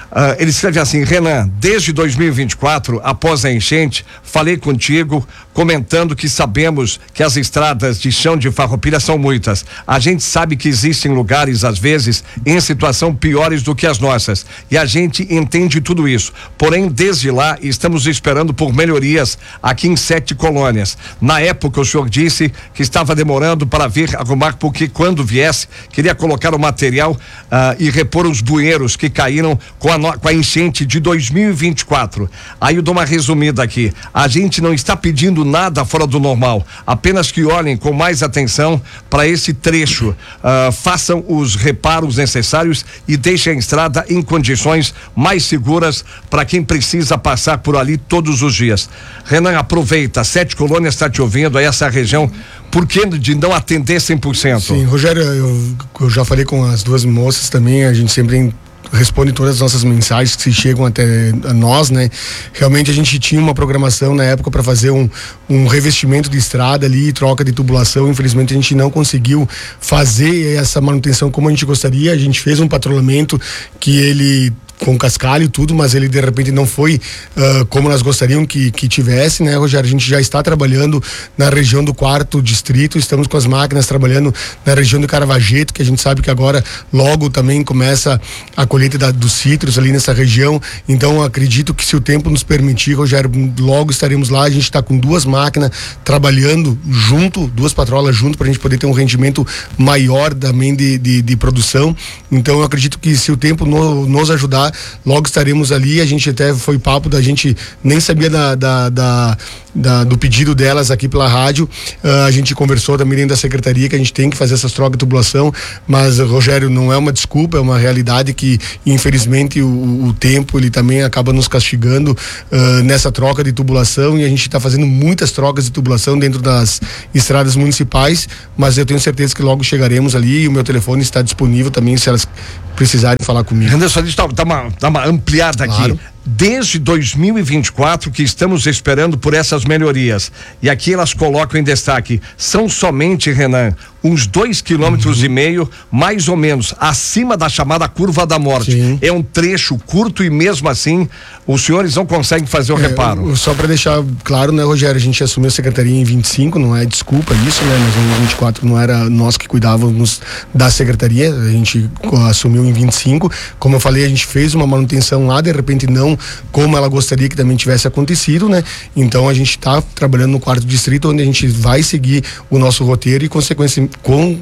Speaker 2: Uh, ele escreve assim: Renan, desde dois mil e vinte e quatro, após a enchente, falei contigo comentando que sabemos que as estradas de chão de Farroupilha são muitas. A gente sabe que existem lugares, às vezes, em situação piores do que as nossas, e a gente entende tudo isso. Porém, desde lá, estamos esperando por melhorias aqui em Sete Colônias. Na época, o senhor disse que estava demorando para vir arrumar, porque quando viesse, queria colocar o material uh, e repor os bueiros que caíram com a, no, com a enchente de dois mil e vinte e quatro. Aí eu dou uma resumida aqui. A gente não está pedindo nada fora do normal, apenas que olhem com mais atenção para esse trecho, uh, façam os reparos necessários e deixem a estrada em condições mais seguras para quem precisa passar por ali todos os dias. Renan, aproveita, Sete Colônias está te ouvindo, aí essa região, por que de não atender cem por cento?
Speaker 16: Sim, Rogério, eu, eu já falei com as duas moças também, a gente sempre responde todas as nossas mensagens que chegam até a nós, né? Realmente a gente tinha uma programação na época para fazer um, um revestimento de estrada ali, troca de tubulação. Infelizmente a gente não conseguiu fazer essa manutenção como a gente gostaria. A gente fez um patrulhamento que ele com cascalho e tudo, mas ele de repente não foi uh, como nós gostaríamos que, que tivesse, né, Rogério? A gente já está trabalhando na região do quarto distrito, estamos com as máquinas trabalhando na região do Caravaggio, que a gente sabe que agora logo também começa a colheita da, dos citros ali nessa região. Então acredito que, se o tempo nos permitir, Rogério, logo estaremos lá. A gente está com duas máquinas trabalhando junto, duas patrolas junto, para a gente poder ter um rendimento maior também de, de, de produção. Então eu acredito que, se o tempo no, nos ajudar, logo estaremos ali. A gente até foi papo da gente, nem sabia da, da, da, da do pedido delas aqui pela rádio. Uh, a gente conversou também dentro da secretaria que a gente tem que fazer essas trocas de tubulação, mas, Rogério, não é uma desculpa, é uma realidade que, infelizmente, o, o tempo ele também acaba nos castigando uh, nessa troca de tubulação, e a gente está fazendo muitas trocas de tubulação dentro das estradas municipais, mas eu tenho certeza que logo chegaremos ali, e o meu telefone está disponível também, se elas precisarem falar comigo.
Speaker 2: Anderson, deixa eu dar uma, dar uma ampliada aqui. Claro. Desde dois mil e vinte e quatro que estamos esperando por essas melhorias. E aqui elas colocam em destaque: são somente, Renan, uns dois quilômetros uhum. e meio, mais ou menos, acima da chamada curva da morte. Sim. É um trecho curto e, mesmo assim, os senhores não conseguem fazer o é, reparo.
Speaker 16: Só para deixar claro, né, Rogério, a gente assumiu a secretaria em vinte e cinco, não é desculpa isso, né? Mas em vinte e quatro não era nós que cuidávamos da secretaria, a gente assumiu em vinte e cinco. Como eu falei, a gente fez uma manutenção lá, de repente não como ela gostaria que também tivesse acontecido, né? Então a gente está trabalhando no quarto distrito, onde a gente vai seguir o nosso roteiro e, consequência, com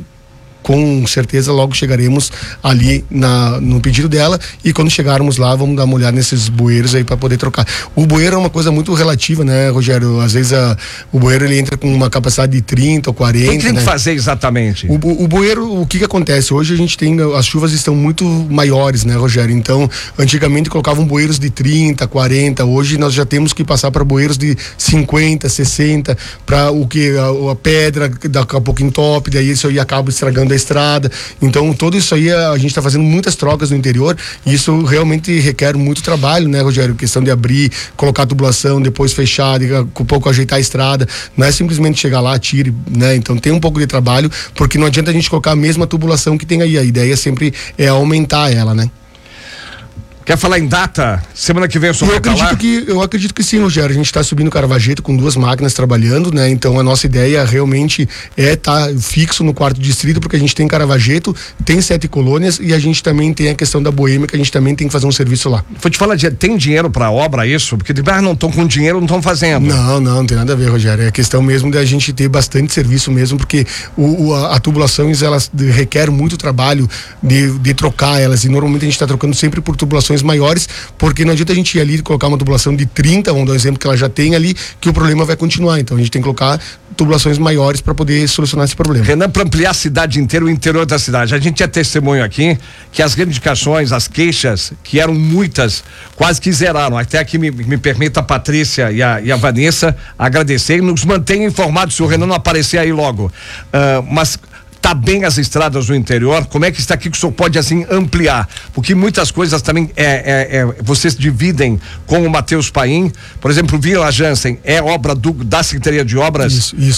Speaker 16: com certeza logo chegaremos ali na, no pedido dela, e quando chegarmos lá vamos dar uma olhada nesses bueiros aí para poder trocar. O bueiro é uma coisa muito relativa, né, Rogério? Às vezes a, o bueiro ele entra com uma capacidade de trinta ou quarenta. O
Speaker 2: que tem
Speaker 16: né?
Speaker 2: que fazer exatamente?
Speaker 16: O, o, o bueiro, o que que acontece? Hoje a gente tem, as chuvas estão muito maiores, né, Rogério? Então, antigamente colocavam bueiros de trinta, quarenta, hoje nós já temos que passar para bueiros de cinquenta, sessenta, para o que a, a pedra daqui a pouco entope, daí isso aí acaba estragando a estrada. Então, tudo isso aí a gente está fazendo muitas trocas no interior, e isso realmente requer muito trabalho, né, Rogério? Questão de abrir, colocar a tubulação, depois fechar, de, um pouco ajeitar a estrada. Não é simplesmente chegar lá, tire, né? Então tem um pouco de trabalho, porque não adianta a gente colocar a mesma tubulação que tem aí. A ideia sempre é aumentar ela, né?
Speaker 2: Quer falar em data? Semana que vem eu sou
Speaker 16: eu acredito que Eu acredito que sim, Rogério. A gente está subindo o Caravaggio com duas máquinas trabalhando, né? Então a nossa ideia realmente é estar tá fixo no quarto distrito, porque a gente tem Caravaggio, tem Sete Colônias, e a gente também tem a questão da Boêmia, que a gente também tem que fazer um serviço lá.
Speaker 2: Vou te falar, tem dinheiro para obra isso? Porque ah, não estão com dinheiro, não estão fazendo.
Speaker 16: Não, não, não tem nada a ver, Rogério. É questão mesmo de a gente ter bastante serviço mesmo, porque o, o, a, a tubulações, elas requer muito trabalho de, de trocar elas, e normalmente a gente está trocando sempre por tubulações maiores, porque não adianta a gente ir ali e colocar uma tubulação de trinta, vamos dar um exemplo que ela já tem ali, que o problema vai continuar. Então a gente tem que colocar tubulações maiores para poder solucionar esse problema.
Speaker 2: Renan, para ampliar a cidade inteira, o interior da cidade, a gente é testemunho aqui que as reivindicações, as queixas, que eram muitas, quase que zeraram. Até aqui me, me permita a Patrícia e a, e a Vanessa agradecer e nos mantenham informados se o Renan não aparecer aí logo. Uh, mas tá bem as estradas do interior? Como é que está aqui que o senhor pode assim ampliar? Porque muitas coisas também é, é, é, vocês dividem com o Matheus Paim. Por exemplo, Vila Jansen é obra do, da Secretaria de Obras?
Speaker 16: Isso, isso.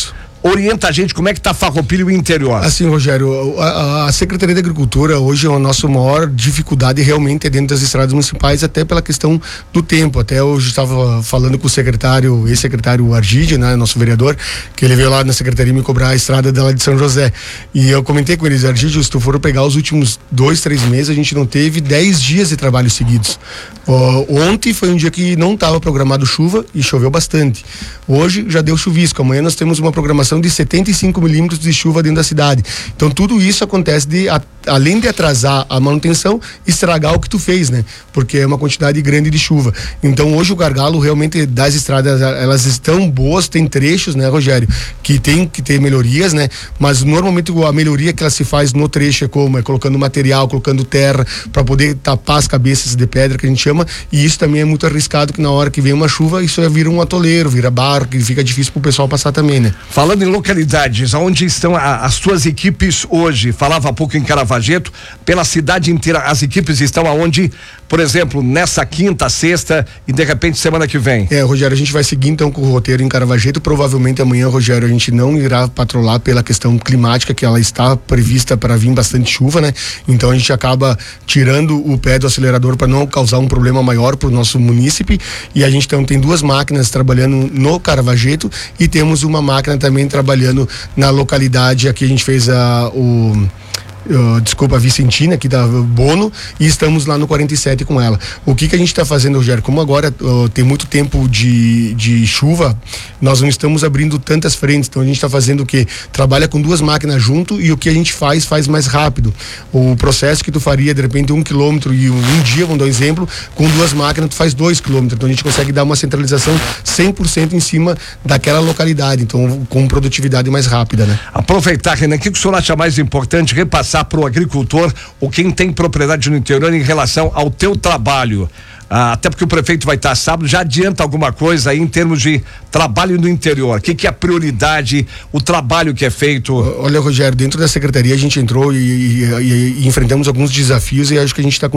Speaker 2: orienta a gente como é que tá Farroupilha e o interior.
Speaker 16: Assim, Rogério, a, a Secretaria da Agricultura hoje é a nossa maior dificuldade realmente é dentro das estradas municipais, até pela questão do tempo. Até hoje estava falando com o secretário, ex-secretário Argide, né, nosso vereador, que ele veio lá na secretaria me cobrar a estrada dela de São José. E eu comentei com eles, Argide, se tu for pegar os últimos dois, três meses, a gente não teve dez dias de trabalho seguidos. Uh, ontem foi um dia que não estava programado chuva e choveu bastante. Hoje já deu chuvisco. Amanhã nós temos uma programação de setenta e cinco milímetros de chuva dentro da cidade. Então tudo isso acontece de, a, além de atrasar a manutenção, estragar o que tu fez, né? Porque é uma quantidade grande de chuva. Então hoje o gargalo realmente das estradas, elas estão boas, tem trechos, né, Rogério, que tem que ter melhorias, né? Mas normalmente a melhoria que ela se faz no trecho é como? É colocando material, colocando terra para poder tapar as cabeças de pedra que a gente chama, e isso também é muito arriscado, que na hora que vem uma chuva, isso vira um atoleiro, vira barro, que fica difícil pro pessoal passar também, né?
Speaker 2: Falando em localidades, onde estão a, as tuas equipes hoje? Falava há pouco em Caravaggio, pela cidade inteira, as equipes estão aonde, por exemplo, nessa quinta, sexta e de repente semana que vem?
Speaker 16: É, Rogério, a gente vai seguir então com o roteiro em Caravaggio. Provavelmente amanhã, Rogério, a gente não irá patrolar pela questão climática, que ela está prevista para vir bastante chuva, né? Então a gente acaba tirando o pé do acelerador para não causar um problema maior para o nosso munícipe. E a gente então tem duas máquinas trabalhando no Caravaggio e temos uma máquina também trabalhando na localidade. Aqui a gente fez a, o Uh, desculpa, a Vicentina, aqui da Bono, e estamos lá no quarenta e sete com ela. O que que a gente está fazendo, Rogério? Como agora uh, tem muito tempo de, de chuva, nós não estamos abrindo tantas frentes, então a gente está fazendo o quê? Trabalha com duas máquinas junto, e o que a gente faz, faz mais rápido. O processo que tu faria, de repente, um quilômetro e um, um dia, vamos dar um exemplo, com duas máquinas tu faz dois quilômetros, então a gente consegue dar uma centralização cem por cento em cima daquela localidade, então com produtividade mais rápida, né?
Speaker 2: Aproveitar, Renan, o que o senhor acha mais importante repassar para o agricultor ou quem tem propriedade no interior em relação ao teu trabalho? Ah, até porque o prefeito vai estar sábado, já adianta alguma coisa aí em termos de trabalho no interior? O que, que é a prioridade, o trabalho que é feito?
Speaker 16: Olha, Rogério, dentro da secretaria a gente entrou e, e, e, e enfrentamos alguns desafios, e acho que a gente está